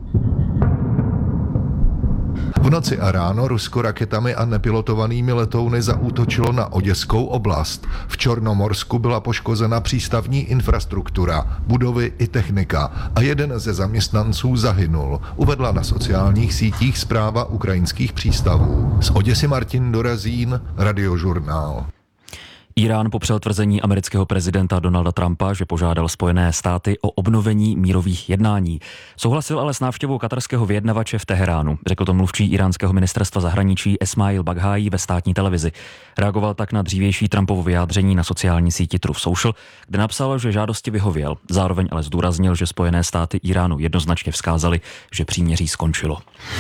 Speaker 7: V noci a ráno Rusko raketami a nepilotovanými letouny zaútočilo na Oděskou oblast. V Čornomorsku byla poškozena přístavní infrastruktura, budovy i technika a jeden ze zaměstnanců zahynul, uvedla na sociálních sítích správa ukrajinských přístavů. Z Oděsy Martin Dorazín, Radiožurnál.
Speaker 3: Irán popřel tvrzení amerického prezidenta Donalda Trumpa, že požádal Spojené státy o obnovení mírových jednání. Souhlasil ale s návštěvou katarského vyjednavače v Teheránu, řekl to mluvčí iránského ministerstva zahraničí Esmail Baghaí ve státní televizi. Reagoval tak na dřívější Trumpovo vyjádření na sociální síti Truth Social, kde napsal, že žádosti vyhověl. Zároveň ale zdůraznil, že Spojené státy Iránu jednoznačně vzkázali, že příměří skončilo.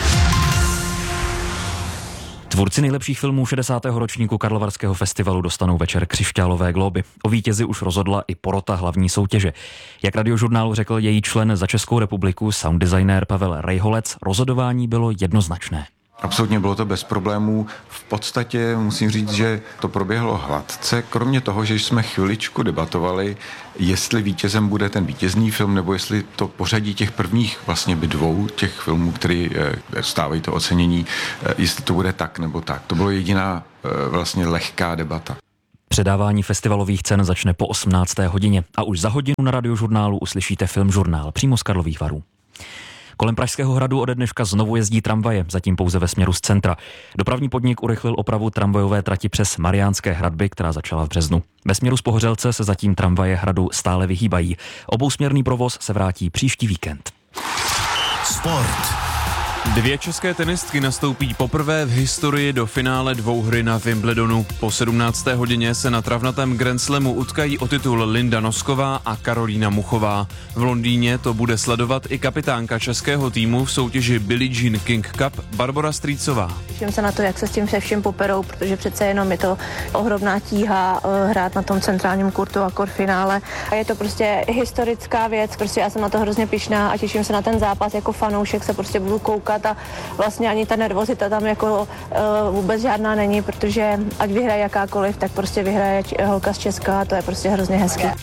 Speaker 3: Tvůrci nejlepších filmů šedesátého ročníku Karlovarského festivalu dostanou večer křišťálové glóby. O vítězi už rozhodla i porota hlavní soutěže. Jak Radiožurnálu řekl její člen za Českou republiku, sound designér Pavel Rejholec, rozhodování bylo jednoznačné.
Speaker 9: Absolutně bylo to bez problémů. V podstatě musím říct, že to proběhlo hladce, kromě toho, že jsme chviličku debatovali, jestli vítězem bude ten vítězný film, nebo jestli to pořadí těch prvních vlastně by dvou těch filmů, který dostávají to ocenění, jestli to bude tak nebo tak. To bylo jediná vlastně lehká debata.
Speaker 3: Předávání festivalových cen začne po osmnácté hodině a už za hodinu na Radiožurnálu uslyšíte Filmžurnál přímo z Karlových Varů. Kolem Pražského hradu ode dneška znovu jezdí tramvaje, zatím pouze ve směru z centra. Dopravní podnik urychlil opravu tramvajové trati přes Mariánské hradby, která začala v březnu. Ve směru z Pohořelce se zatím tramvaje hradu stále vyhýbají. Obousměrný provoz se vrátí příští víkend.
Speaker 4: Sport.
Speaker 27: Dvě české tenistky nastoupí poprvé v historii do finále dvouhry na Wimbledonu. Po sedmnácté hodině se na travnatém Grand Slamu utkají o titul Linda Nosková a Karolína Muchová. V Londýně to bude sledovat i kapitánka českého týmu v soutěži Billie Jean King Cup Barbora Strýcová.
Speaker 28: Těším se na to, jak se s tím se vším poperou, protože přece jenom je to ohromná tíha hrát na tom centrálním kurtu a finále. A je to prostě historická věc, prostě já jsem na to hrozně pyšná a těším se na ten zápas, jako fanoušek se prostě budu koukat a vlastně ani ta nervozita tam jako uh, vůbec žádná není, protože ať vyhraje jakákoliv, tak prostě vyhraje holka z Česka a to je prostě hrozně hezké.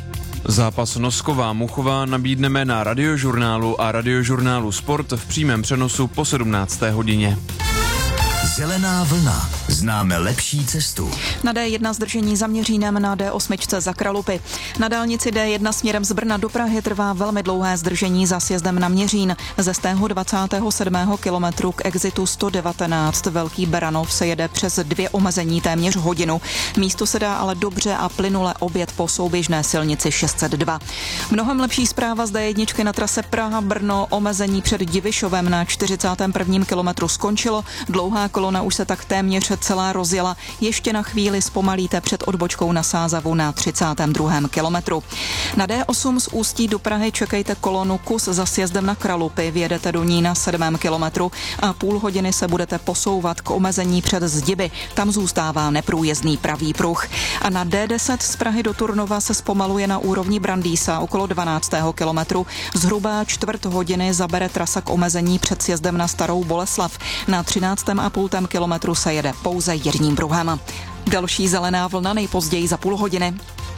Speaker 27: Zápas Nosková Muchová nabídneme na Radiožurnálu a Radiožurnálu Sport v přímém přenosu po sedmnácté hodině.
Speaker 4: Zelená vlna. Známe lepší cestu.
Speaker 8: Na D jedna zdržení za Měřínem, na D osm za Kralupy. Na dálnici D jedna směrem z Brna do Prahy trvá velmi dlouhé zdržení za sjezdem na Měřín. Ze stého dvacátého sedmého kilometru k exitu sto devatenáct Velký Beranov se jede přes dvě omezení téměř hodinu. Místo se dá ale dobře a plynule objet po souběžné silnici šest set dva. Mnohem lepší zpráva z D jedna na trase Praha-Brno. Omezení před Divišovem na čtyřicátém prvním kilometru skončilo. Dlouhá kolona už se tak téměř celá rozjela. Ještě na chvíli zpomalíte před odbočkou na Sázavu na třicátém druhém kilometru. Na D osm z Ústí do Prahy čekejte kolonu kus za sjezdem na Kralupy. Vjedete do ní na sedmém kilometru a půl hodiny se budete posouvat k omezení před Zdiby. Tam zůstává neprůjezdný pravý pruh. A na D deset z Prahy do Turnova se zpomaluje na úrovni Brandýsa okolo dvanáctého kilometru. Zhruba čtvrt hodiny zabere trasa k omezení před sjezdem na Starou Boleslav. Na třináctém a půl kilometru se jede pouze jedním pruhem. Další zelená vlna nejpozději za půl hodiny.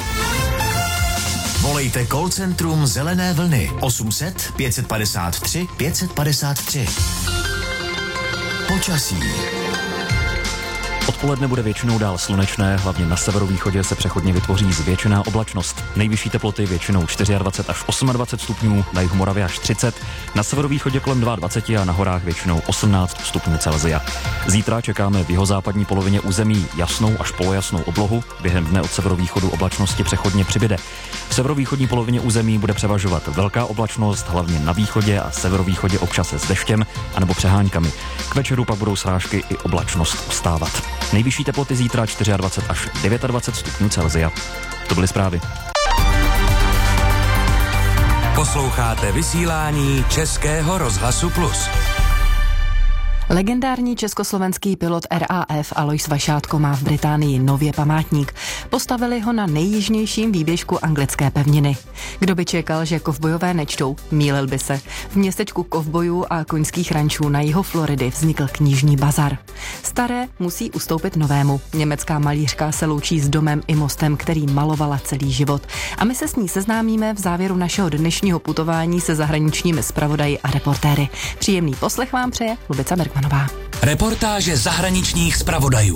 Speaker 4: Volejte call centrum Zelené vlny osm set pět padesát tři pět padesát tři. Počasí.
Speaker 3: Odpoledne bude většinou dál slunečné, hlavně na severovýchodě se přechodně vytvoří zvětšená oblačnost. Nejvyšší teploty většinou dvacet čtyři až dvacet osm stupňů, na jihu Moravy až třicet, na severovýchodě kolem dvacet dva a na horách většinou osmnáct stupňů Celsia. Zítra čekáme v jihozápadní polovině území jasnou až polojasnou oblohu, během dne od severovýchodu oblačnosti přechodně přibyde. V severovýchodní polovině území bude převažovat velká oblačnost, hlavně na východě a severovýchodě občas s deštěm anebo přeháňkami. K večeru pak budou srážky i oblačnost ustávat. Nejvyšší teploty zítra dvacet čtyři až dvacet devět stupňů Celsia. To byly zprávy.
Speaker 5: Posloucháte vysílání Českého rozhlasu Plus.
Speaker 10: Legendární československý pilot R A F Alois Vašátko má v Británii nově památník. Postavili ho na nejjižnějším výběžku anglické pevniny. Kdo by čekal, že kovbojové nečtou, mýlil by se. V městečku kovbojů a koňských rančů na jihu Floridy vznikl knižní bazar. Staré musí ustoupit novému. Německá malířka se loučí s domem i mostem, který malovala celý život. A my se s ní seznámíme v závěru našeho dnešního putování se zahraničními zpravodaji a reportéry. Příjemný poslech vám přeje Lubica Bergmanová.
Speaker 5: Reportáže zahraničních zpravodajů.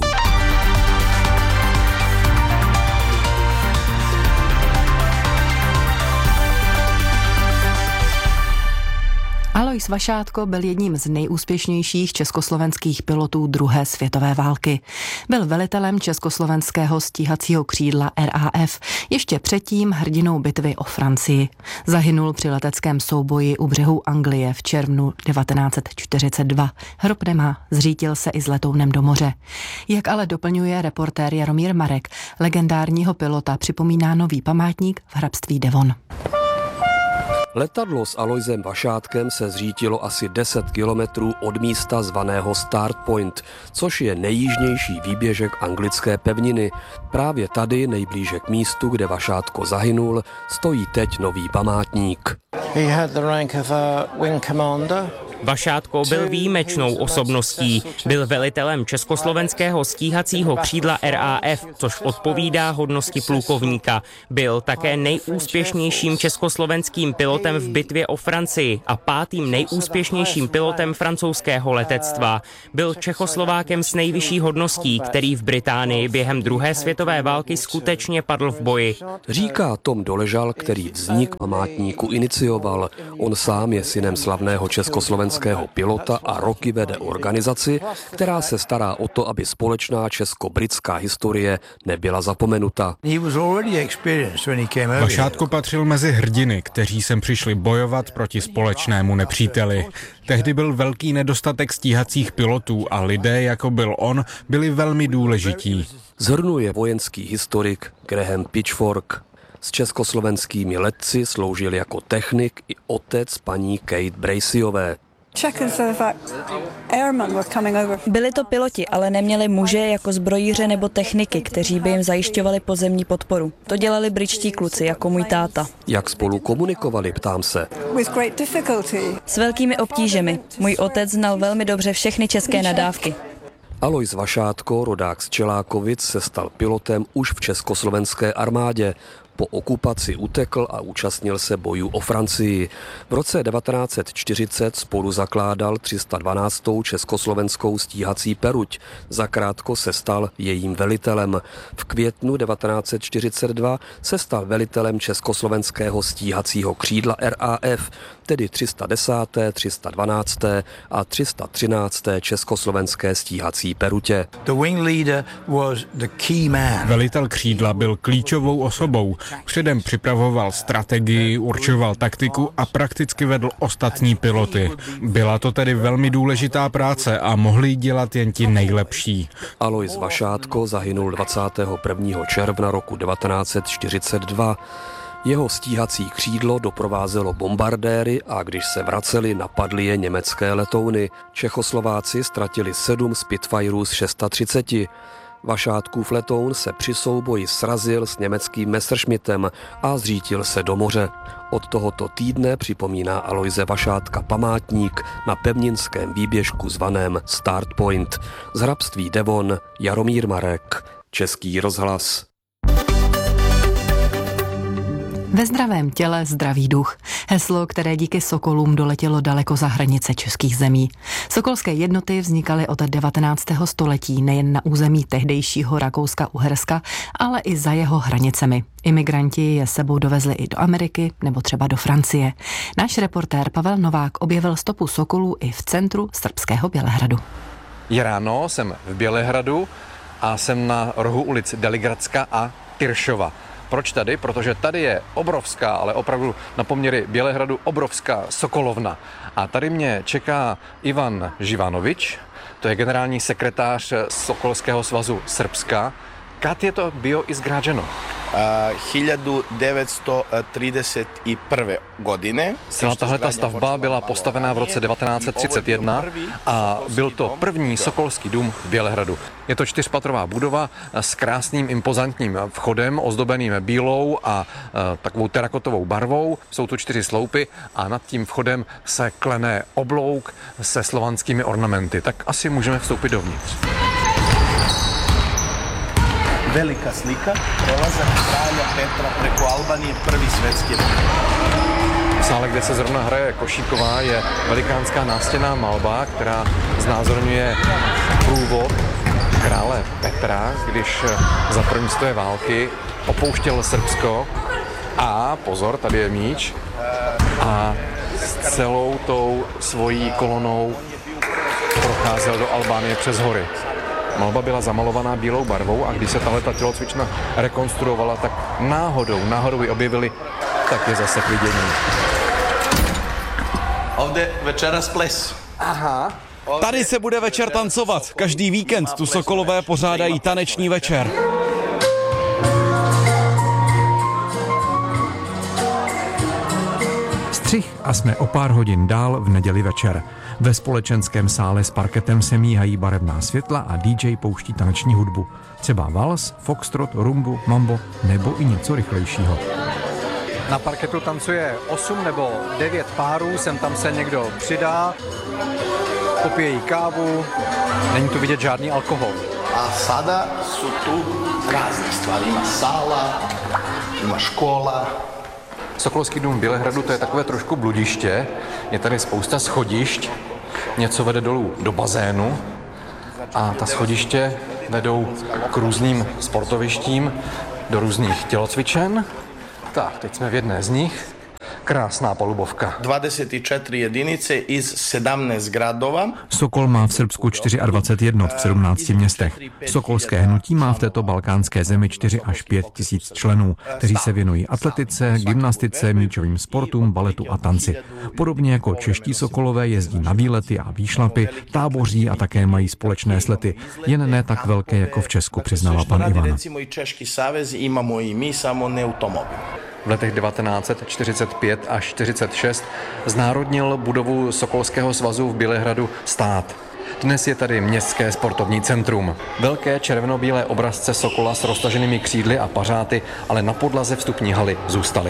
Speaker 10: Alois Vašátko byl jedním z nejúspěšnějších československých pilotů druhé světové války. Byl velitelem československého stíhacího křídla R A F, ještě předtím hrdinou bitvy o Francii. Zahynul při leteckém souboji u břehů Anglie v červnu devatenáct set čtyřicet dva. Hrob nemá, zřítil se i s letounem do moře. Jak ale doplňuje reportér Jaromír Marek, legendárního pilota připomíná nový památník v hrabství Devon.
Speaker 11: Letadlo s Aloisem Vašátkem se zřítilo asi deset kilometrů od místa zvaného Start Point, což je nejjižnější výběžek anglické pevniny. Právě tady, nejblíže k místu, kde Vašátko zahynul, stojí teď nový památník.
Speaker 12: He had the rank of a wing commander.
Speaker 13: Vašátko byl výjimečnou osobností. Byl velitelem československého stíhacího křídla R A F, což odpovídá hodnosti plukovníka. Byl také nejúspěšnějším československým pilotem v bitvě o Francii a pátým nejúspěšnějším pilotem francouzského letectva. Byl Čechoslovákem s nejvyšší hodností, který v Británii během druhé světové války skutečně padl v boji.
Speaker 11: Říká Tom Doležal, který vznik památníku inicioval. On sám je synem slavného československého pilota a roky vede organizaci, která se stará o to, aby společná česko-britská historie nebyla zapomenuta.
Speaker 14: Vašátko patřil mezi hrdiny, kteří sem přišli bojovat proti společnému nepříteli. Tehdy byl velký nedostatek stíhacích pilotů a lidé, jako byl on, byli velmi důležití.
Speaker 11: Zhrnuje vojenský historik Graham Pitchfork. S československými letci sloužil jako technik i otec paní Kate Braceyové.
Speaker 22: Byli to piloti, ale neměli muže jako zbrojíře nebo techniky, kteří by jim zajišťovali pozemní podporu. To dělali britští kluci, jako můj táta.
Speaker 11: Jak spolu komunikovali, ptám se.
Speaker 22: S velkými obtížemi. Můj otec znal velmi dobře všechny české nadávky.
Speaker 11: Alois Vašátko, rodák z Čelákovic, se stal pilotem už v československé armádě. po okupaci utekl a účastnil se bojů o Francii. V roce devatenáct set čtyřicet spolu zakládal tři sta dvanáctou československou stíhací peruť. Zakrátko se stal jejím velitelem. V květnu devatenáct set čtyřicet dva se stal velitelem československého stíhacího křídla R A F, tedy tři sta desáté, tři sta dvanácté a tři sta třinácté československé stíhací perutě.
Speaker 14: Velitel křídla byl klíčovou osobou. Předem připravoval strategii, určoval taktiku a prakticky vedl ostatní piloty. Byla to tedy velmi důležitá práce a mohli ji dělat jen ti nejlepší.
Speaker 11: Alojz Vašátko zahynul dvacátého prvního června roku devatenáct set čtyřicet dva. Jeho stíhací křídlo doprovázelo bombardéry a když se vraceli, napadly je německé letouny. Čechoslováci ztratili sedm Spitfireů z třicet šest. Vašátkův letoun se při souboji srazil s německým Messerschmittem a zřítil se do moře. Od tohoto týdne připomíná Alojze Vašátka památník na pevninském výběžku zvaném Start Point. Z hrabství Devon Jaromír Marek, Český rozhlas.
Speaker 10: Ve zdravém těle zdravý duch. Heslo, které díky sokolům doletělo daleko za hranice českých zemí. Sokolské jednoty vznikaly od devatenáctého století nejen na území tehdejšího Rakouska-Uherska, ale i za jeho hranicemi. Imigranti je sebou dovezli i do Ameriky nebo třeba do Francie. Náš reportér Pavel Novák objevil stopu sokolů i v centru srbského Bělehradu.
Speaker 15: Je ráno, jsem v Bělehradu a jsem na rohu ulic Deligradska a Tyršova. Proč tady? Protože tady je obrovská, ale opravdu na poměry Bělehradu obrovská sokolovna. A tady mě čeká Ivan Živanovič, to je generální sekretář Sokolského svazu Srbska. Kad je to bio izgrađeno?
Speaker 16: hiljadu devetsto trideset prve. godine.
Speaker 15: Celá tahleta stavba byla postavená v roce devatenáct set třicet jedna a byl to první sokolský dům v Bělehradu. Je to čtyřpatrová budova s krásným impozantním vchodem, ozdobeným bílou a e, takovou terakotovou barvou. Jsou tu čtyři sloupy a nad tím vchodem se klene oblouk se slovanskými ornamenty. Tak asi můžeme vstoupit dovnitř.
Speaker 16: Velika slika, prolazak kralja Petra preko Albanije, první světský rat.
Speaker 15: V sále, kde se zrovna hraje Košíková, je velikánská nástěnná malba, která znázorňuje průvod krále Petra, když za první světové války opouštěl Srbsko a, pozor, tady je míč, a s celou tou svojí kolonou procházel do Albánie přes hory. Malba byla zamalovaná bílou barvou a když se tahleta tělocvična rekonstruovala, tak náhodou, náhodou ji objevili, tak je zase k vidění.
Speaker 16: Ovde večeras ples.
Speaker 15: Aha.
Speaker 17: Tady se bude večer tancovat. Každý víkend tu Sokolové pořádají taneční večer.
Speaker 18: Střih a jsme o pár hodin dál v neděli večer. Ve společenském sále s parketem se míhají barevná světla a dý džej pouští taneční hudbu. Třeba vals, foxtrot, rumbu, mambo nebo i něco rychlejšího.
Speaker 15: Na parketu tancuje osm nebo devět párů, sem tam se někdo přidá, popijejí kávu, není tu vidět žádný alkohol.
Speaker 16: A sada su tu razne stvari. Ima sala, ima škola.
Speaker 15: Sokolský dům v Bělehradu, to je takové trošku bludiště, je tady spousta schodišť, něco vede dolů do bazénu a ta schodiště vedou k různým sportovištím, do různých tělocvičen. Tak, teď jsme v jedné z nich. Krásná polubovka.
Speaker 16: dvacet čtyři jedinice iz sedmnáct gradova.
Speaker 18: Sokol má v Srbsku dvacet čtyři jednot v sedmnácti městech. Sokolské hnutí má v této balkánské zemi čtyři až pět tisíc členů, kteří se věnují atletice, gymnastice, míčovým sportům, baletu a tanci. Podobně jako čeští Sokolové jezdí na výlety a výšlapy, táboří a také mají společné slety, jen ne tak velké jako v Česku, přiznává pan Ivan.
Speaker 15: V letech devatenáct set čtyřicet pět až čtyřicet šest znárodnil budovu Sokolského svazu v Bělehradu stát. Dnes je tady městské sportovní centrum. Velké červeno-bílé obrazce sokola s roztaženými křídly a pařáty, ale na podlaze vstupní haly zůstaly.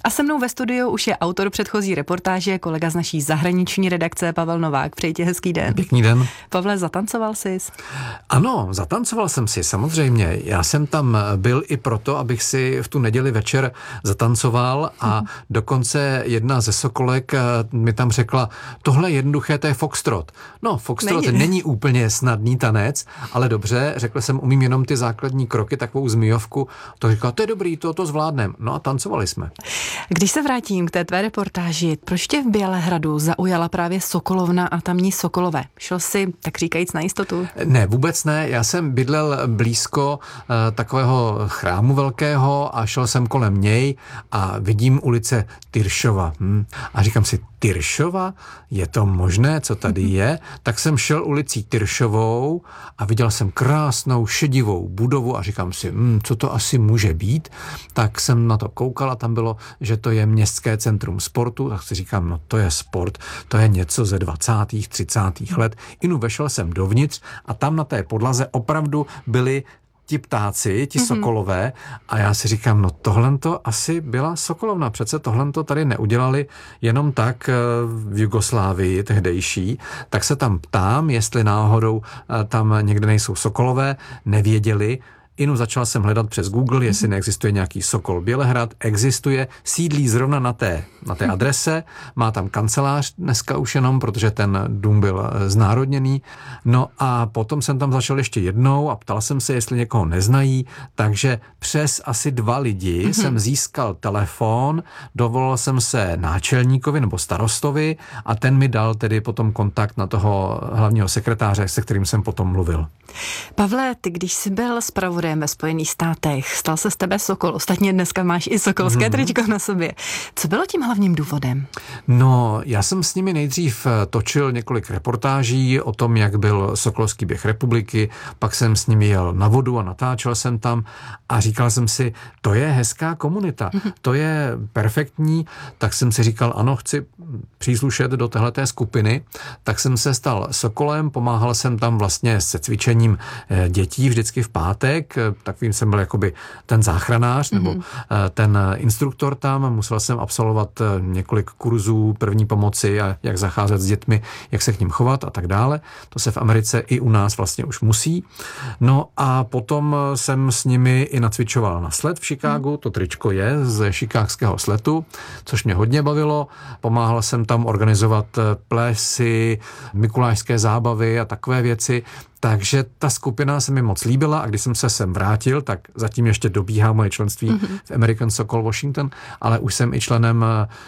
Speaker 10: A se mnou ve studiu už je autor předchozí reportáže, kolega z naší zahraniční redakce Pavel Novák. Přeji ti hezký den.
Speaker 18: Pěkný den.
Speaker 10: Pavle, zatancoval jsi?
Speaker 18: Ano, zatancoval jsem si, samozřejmě. Já jsem tam byl i proto, abych si v tu neděli večer zatancoval a hmm. dokonce jedna ze sokolek mi tam řekla, tohle je jednoduché, to je foxtrot. No, foxtrot není, není úplně snadný tanec, ale dobře, řekl jsem, umím jenom ty základní kroky, takovou zmijovku. To říkala, to je dobrý, to, to zvládnem. No a tancovali jsme.
Speaker 10: Když se vrátím k té tvé reportáži, proč tě v Bělehradu zaujala právě Sokolovna a tamní sokolové? Šel jsi, tak říkajíc, na jistotu?
Speaker 18: Ne, vůbec ne. Já jsem bydlel blízko uh, takového chrámu velkého a šel jsem kolem něj a vidím ulice Tyršova. Hm. A říkám si, Tyršova? Je to možné, co tady je? Tak jsem šel ulicí Tyršovou a viděl jsem krásnou šedivou budovu a říkám si, hm, co to asi může být? Tak jsem na to koukal a tam bylo, že to je městské centrum sportu, tak si říkám, no to je sport, to je něco ze dvacátých, třicátých let. Inu vešel jsem dovnitř a tam na té podlaze opravdu byly ti ptáci, ti mm-hmm. sokolové a já si říkám, no tohle to asi byla sokolovna, přece tohle to tady neudělali jenom tak v Jugoslávii tehdejší, tak se tam ptám, jestli náhodou tam někde nejsou sokolové, nevěděli. Inu začal jsem hledat přes Google, jestli neexistuje nějaký Sokol Bělehrad. Existuje, sídlí zrovna na té, na té adrese, má tam kancelář dneska už jenom, protože ten dům byl znárodněný. No a potom jsem tam začal ještě jednou a ptal jsem se, jestli někoho neznají, takže přes asi dva lidi mm-hmm. jsem získal telefon, dovolal jsem se náčelníkovi nebo starostovi a ten mi dal tedy potom kontakt na toho hlavního sekretáře, se kterým jsem potom mluvil.
Speaker 10: Pavle, ty když jsi byl zpravodajem ve Spojených státech, stal se z tebe sokol, ostatně dneska máš i sokolské mm-hmm. tričko na sobě. Co bylo tím hlavním důvodem?
Speaker 18: No, já jsem s nimi nejdřív točil několik reportáží o tom, jak byl sokolský běh republiky, pak jsem s nimi jel na vodu a natáčel jsem tam a říkal jsem si, to je hezká komunita, mm-hmm. to je perfektní, tak jsem si říkal, ano, chci příslušet do téhleté skupiny, tak jsem se stal sokolem, pomáhal jsem tam vlastně se cvičením dětí vždycky v pátek, takovým jsem byl jakoby ten záchranář nebo mm-hmm. ten instruktor tam, musel jsem absolvovat několik kurzů první pomoci a jak zacházet s dětmi, jak se k nim chovat a tak dále. To se v Americe i u nás vlastně už musí. No a potom jsem s nimi i nacvičoval na sled v Chicagu, mm. to tričko je ze chicagského sletu, což mě hodně bavilo. Pomáhal jsem tam organizovat plesy, mikulášské zábavy a takové věci. Takže ta skupina se mi moc líbila a když jsem se sem vrátil, tak zatím ještě dobíhá moje členství mm-hmm. v American Sokol Washington, ale už jsem i členem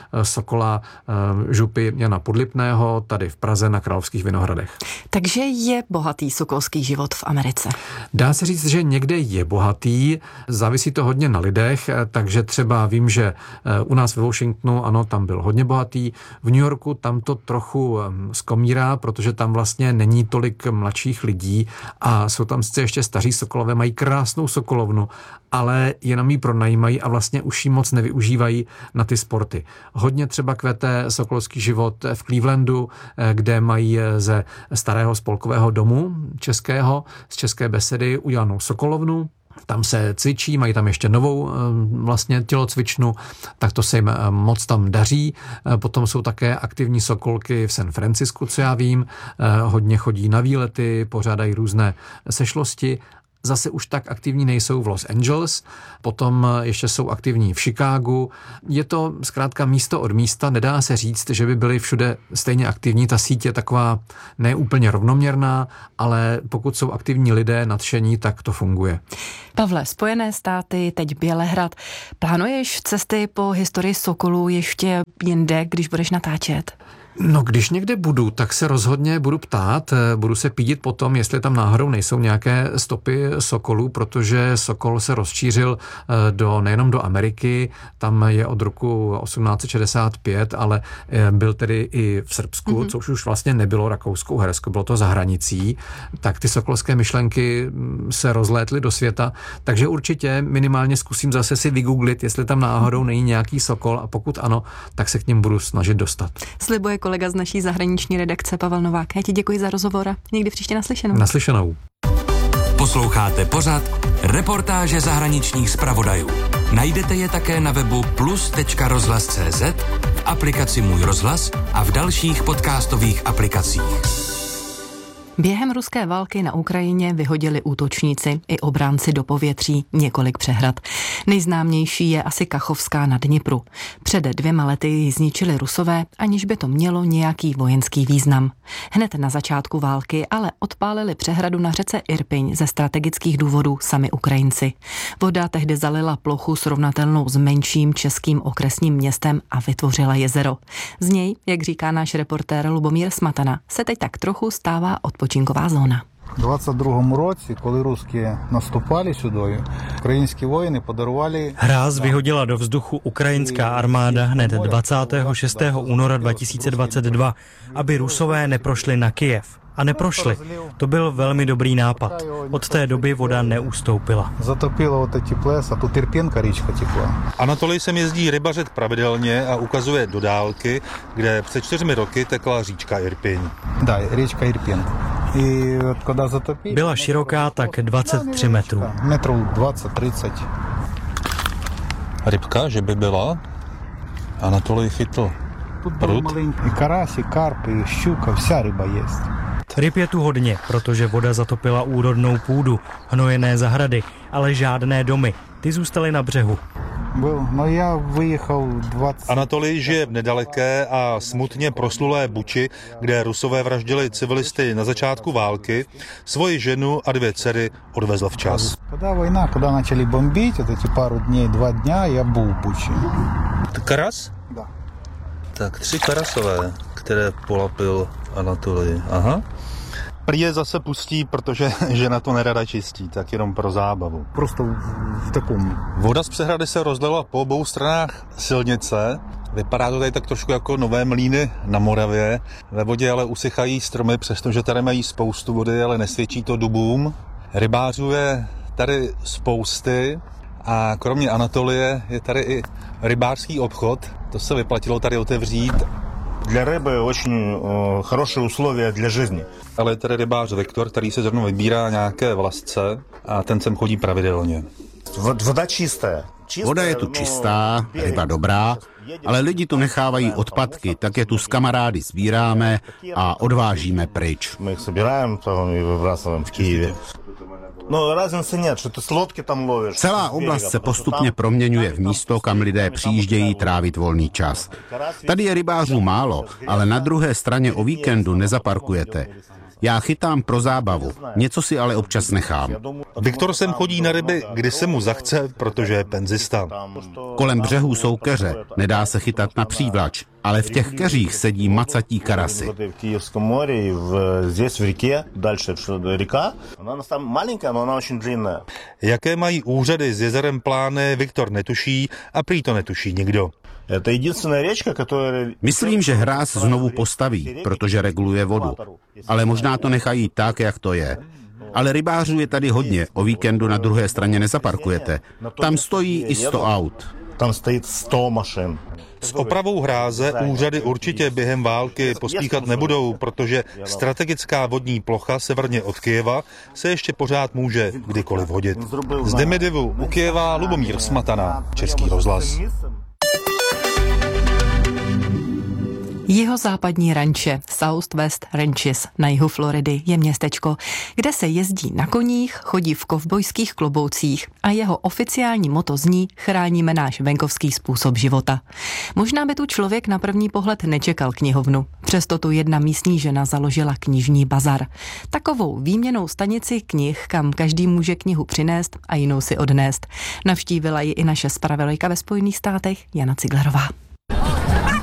Speaker 18: Sokola župy Jana Podlipného tady v Praze na Královských Vinohradech.
Speaker 10: Takže je bohatý sokolský život v Americe?
Speaker 18: Dá se říct, že někde je bohatý, závisí to hodně na lidech, takže třeba vím, že u nás ve Washingtonu, ano, tam byl hodně bohatý, v New Yorku tam to trochu skomírá, protože tam vlastně není tolik mladších lidí a jsou tam sice ještě staří sokolové, mají krásnou sokolovnu, ale jenom ji pronajímají a vlastně už ji moc nevyužívají na ty sporty. Hodně třeba kvete sokolský život v Clevelandu, kde mají ze starého spolkového domu českého, z České besedy udělanou sokolovnu. Tam se cvičí, mají tam ještě novou vlastně tělocvičnu, tak to se jim moc tam daří. Potom jsou také aktivní sokolky v San Francisku, co já vím. Hodně chodí na výlety, pořádají různé sešlosti. Zase už tak aktivní nejsou v Los Angeles, potom ještě jsou aktivní v Chicagu. Je to zkrátka místo od místa, nedá se říct, že by byli všude stejně aktivní. Ta síť je taková neúplně rovnoměrná, ale pokud jsou aktivní lidé nadšení, tak to funguje.
Speaker 10: Pavle, Spojené státy, teď Bělehrad. Plánuješ cesty po historii sokolů ještě jinde, když budeš natáčet?
Speaker 18: No, když někde budu, tak se rozhodně budu ptát, budu se pídit potom, jestli tam náhodou nejsou nějaké stopy sokolů, protože sokol se rozšířil do, nejenom do Ameriky, tam je od roku osmnáct set šedesát pět, ale byl tedy i v Srbsku, mm-hmm. což už vlastně nebylo Rakousko-Uhersko, bylo to za hranicí, tak ty sokolské myšlenky se rozlétly do světa, takže určitě minimálně zkusím zase si vygooglit, jestli tam náhodou není nějaký sokol a pokud ano, tak se k ním budu snažit dostat.
Speaker 10: Slibuje kolega z naší zahraniční redakce Pavel Novák. Já ti děkuji za rozhovor a někdy příště naslyšenou.
Speaker 18: Naslyšenou.
Speaker 5: Posloucháte pořad Reportáže zahraničních zpravodajů. Najdete je také na webu plus tečka rozhlas tečka cé zet, v aplikaci Můj rozhlas a v dalších podcastových aplikacích.
Speaker 10: Během ruské války na Ukrajině vyhodili útočníci i obránci do povětří několik přehrad. Nejznámější je asi Kachovská na Dnipru. Před dvěma lety ji zničili Rusové, aniž by to mělo nějaký vojenský význam. Hned na začátku války ale odpálili přehradu na řece Irpiň ze strategických důvodů sami Ukrajinci. Voda tehdy zalila plochu srovnatelnou s menším českým okresním městem a vytvořila jezero. Z něj, jak říká náš reportér Lubomír Smatana, se teď tak trochu stává odpočinková zóna.
Speaker 1: В двадцять другому році, коли русські наступали сюди, українські воїни подарували...
Speaker 19: Hráz vyhodila do vzduchu ukrajinská armáda hned dvacátého šestého února dva tisíce dvacet dva, aby Rusové neprošli na Kyjev. A neprošli. To byl velmi dobrý nápad. Od té doby voda neustoupila.
Speaker 1: Zatopilo вот эти ples a tu Irpěnka říčka tekla.
Speaker 20: Anatolij sem jezdí rybařit pravidelně a ukazuje do dálky, kde před čtyřmi roky tekla říčka Irpiň.
Speaker 1: Da, říčka Irpiň.
Speaker 19: Byla široká tak dvacet tři metrů.
Speaker 1: Metrů dvacet třicet.
Speaker 20: Rybka, že by byla? Anatolij chytl prut.
Speaker 1: I karasi, karpy, šťuka, vša ryba jest.
Speaker 19: Ryb je tu hodně, protože voda zatopila úrodnou půdu, hnojené zahrady, ale žádné domy. Ty zůstaly na břehu.
Speaker 1: No já vyjechal dvacet...
Speaker 20: Anatolij žije v nedaleké a smutně proslulé Buči, kde Rusové vraždili civilisty na začátku války. Svoji ženu a dvě dcery odvezl včas.
Speaker 1: Когда война, когда начали бомбить, вот эти пару дней, два дня, я был в Буче.
Speaker 20: Karas?
Speaker 1: Da.
Speaker 20: Tak tři karasové, které polapil Anatolij. Aha. Prý je zase pustí, protože žena to nerada čistí, tak jenom pro zábavu.
Speaker 1: Prostě v takovém.
Speaker 20: Voda z přehrady se rozlila po obou stranách silnice. Vypadá to tady tak trošku jako nové mlýny na Moravě. Ve vodě ale usychají stromy, přestože tady mají spoustu vody, ale nesvědčí to dubům. Rybářů je tady spousty a kromě Anatolie je tady i rybářský obchod. To se vyplatilo tady otevřít.
Speaker 21: Для рыбы очень э, хорошие условия для жизни.
Speaker 20: Ale je tady rybář Viktor, který se zrovna vybírá nějaké vlasce a ten sem chodí pravidelně.
Speaker 21: Voda čistá.
Speaker 23: Voda je tu čistá, ryba dobrá, ale lidi tu nechávají odpadky, tak je tu s kamarády sbíráme a odvážíme pryč.
Speaker 21: My jich sbíráme, to my vybrásáváme v Kyjevě. No, raznice нет, že ty lodky tam lovíš.
Speaker 23: Celá oblast se postupně proměňuje v místo, kam lidé přijíždějí trávit volný čas. Tady je rybářů málo, ale na druhé straně o víkendu nezaparkujete. Já chytám pro zábavu, něco si ale občas nechám.
Speaker 20: Viktor sem chodí na ryby, kdy se mu zachce, protože je penzista.
Speaker 23: Kolem břehů jsou keře, nedá se chytat na přívlač, ale v těch keřích sedí macatí karasy.
Speaker 20: Jaké mají úřady s jezerem plány, Viktor netuší a prý to netuší nikdo.
Speaker 23: Myslím, že hráz znovu postaví, protože reguluje vodu. Ale možná to nechají tak, jak to je. Ale rybářů je tady hodně, o víkendu na druhé straně nezaparkujete. Tam stojí i sto aut.
Speaker 21: Tam stojí sto mašin.
Speaker 20: S opravou hráze úřady určitě během války pospíchat nebudou, protože strategická vodní plocha severně od Kyjeva se ještě pořád může kdykoliv hodit. Z Demidjevu u Kyjeva Lubomír Smatana, Český rozhlas.
Speaker 10: Jihozápadní ranče Southwest Ranches na jihu Floridy je městečko, kde se jezdí na koních, chodí v kovbojských kloboucích a jeho oficiální motto zní chráníme náš venkovský způsob života. Možná by tu člověk na první pohled nečekal knihovnu, přesto tu jedna místní žena založila knižní bazar. Takovou výměnou stanici knih, kam každý může knihu přinést a jinou si odnést. Navštívila ji i naše zpravodajka ve Spojených státech Jana Ciglerová.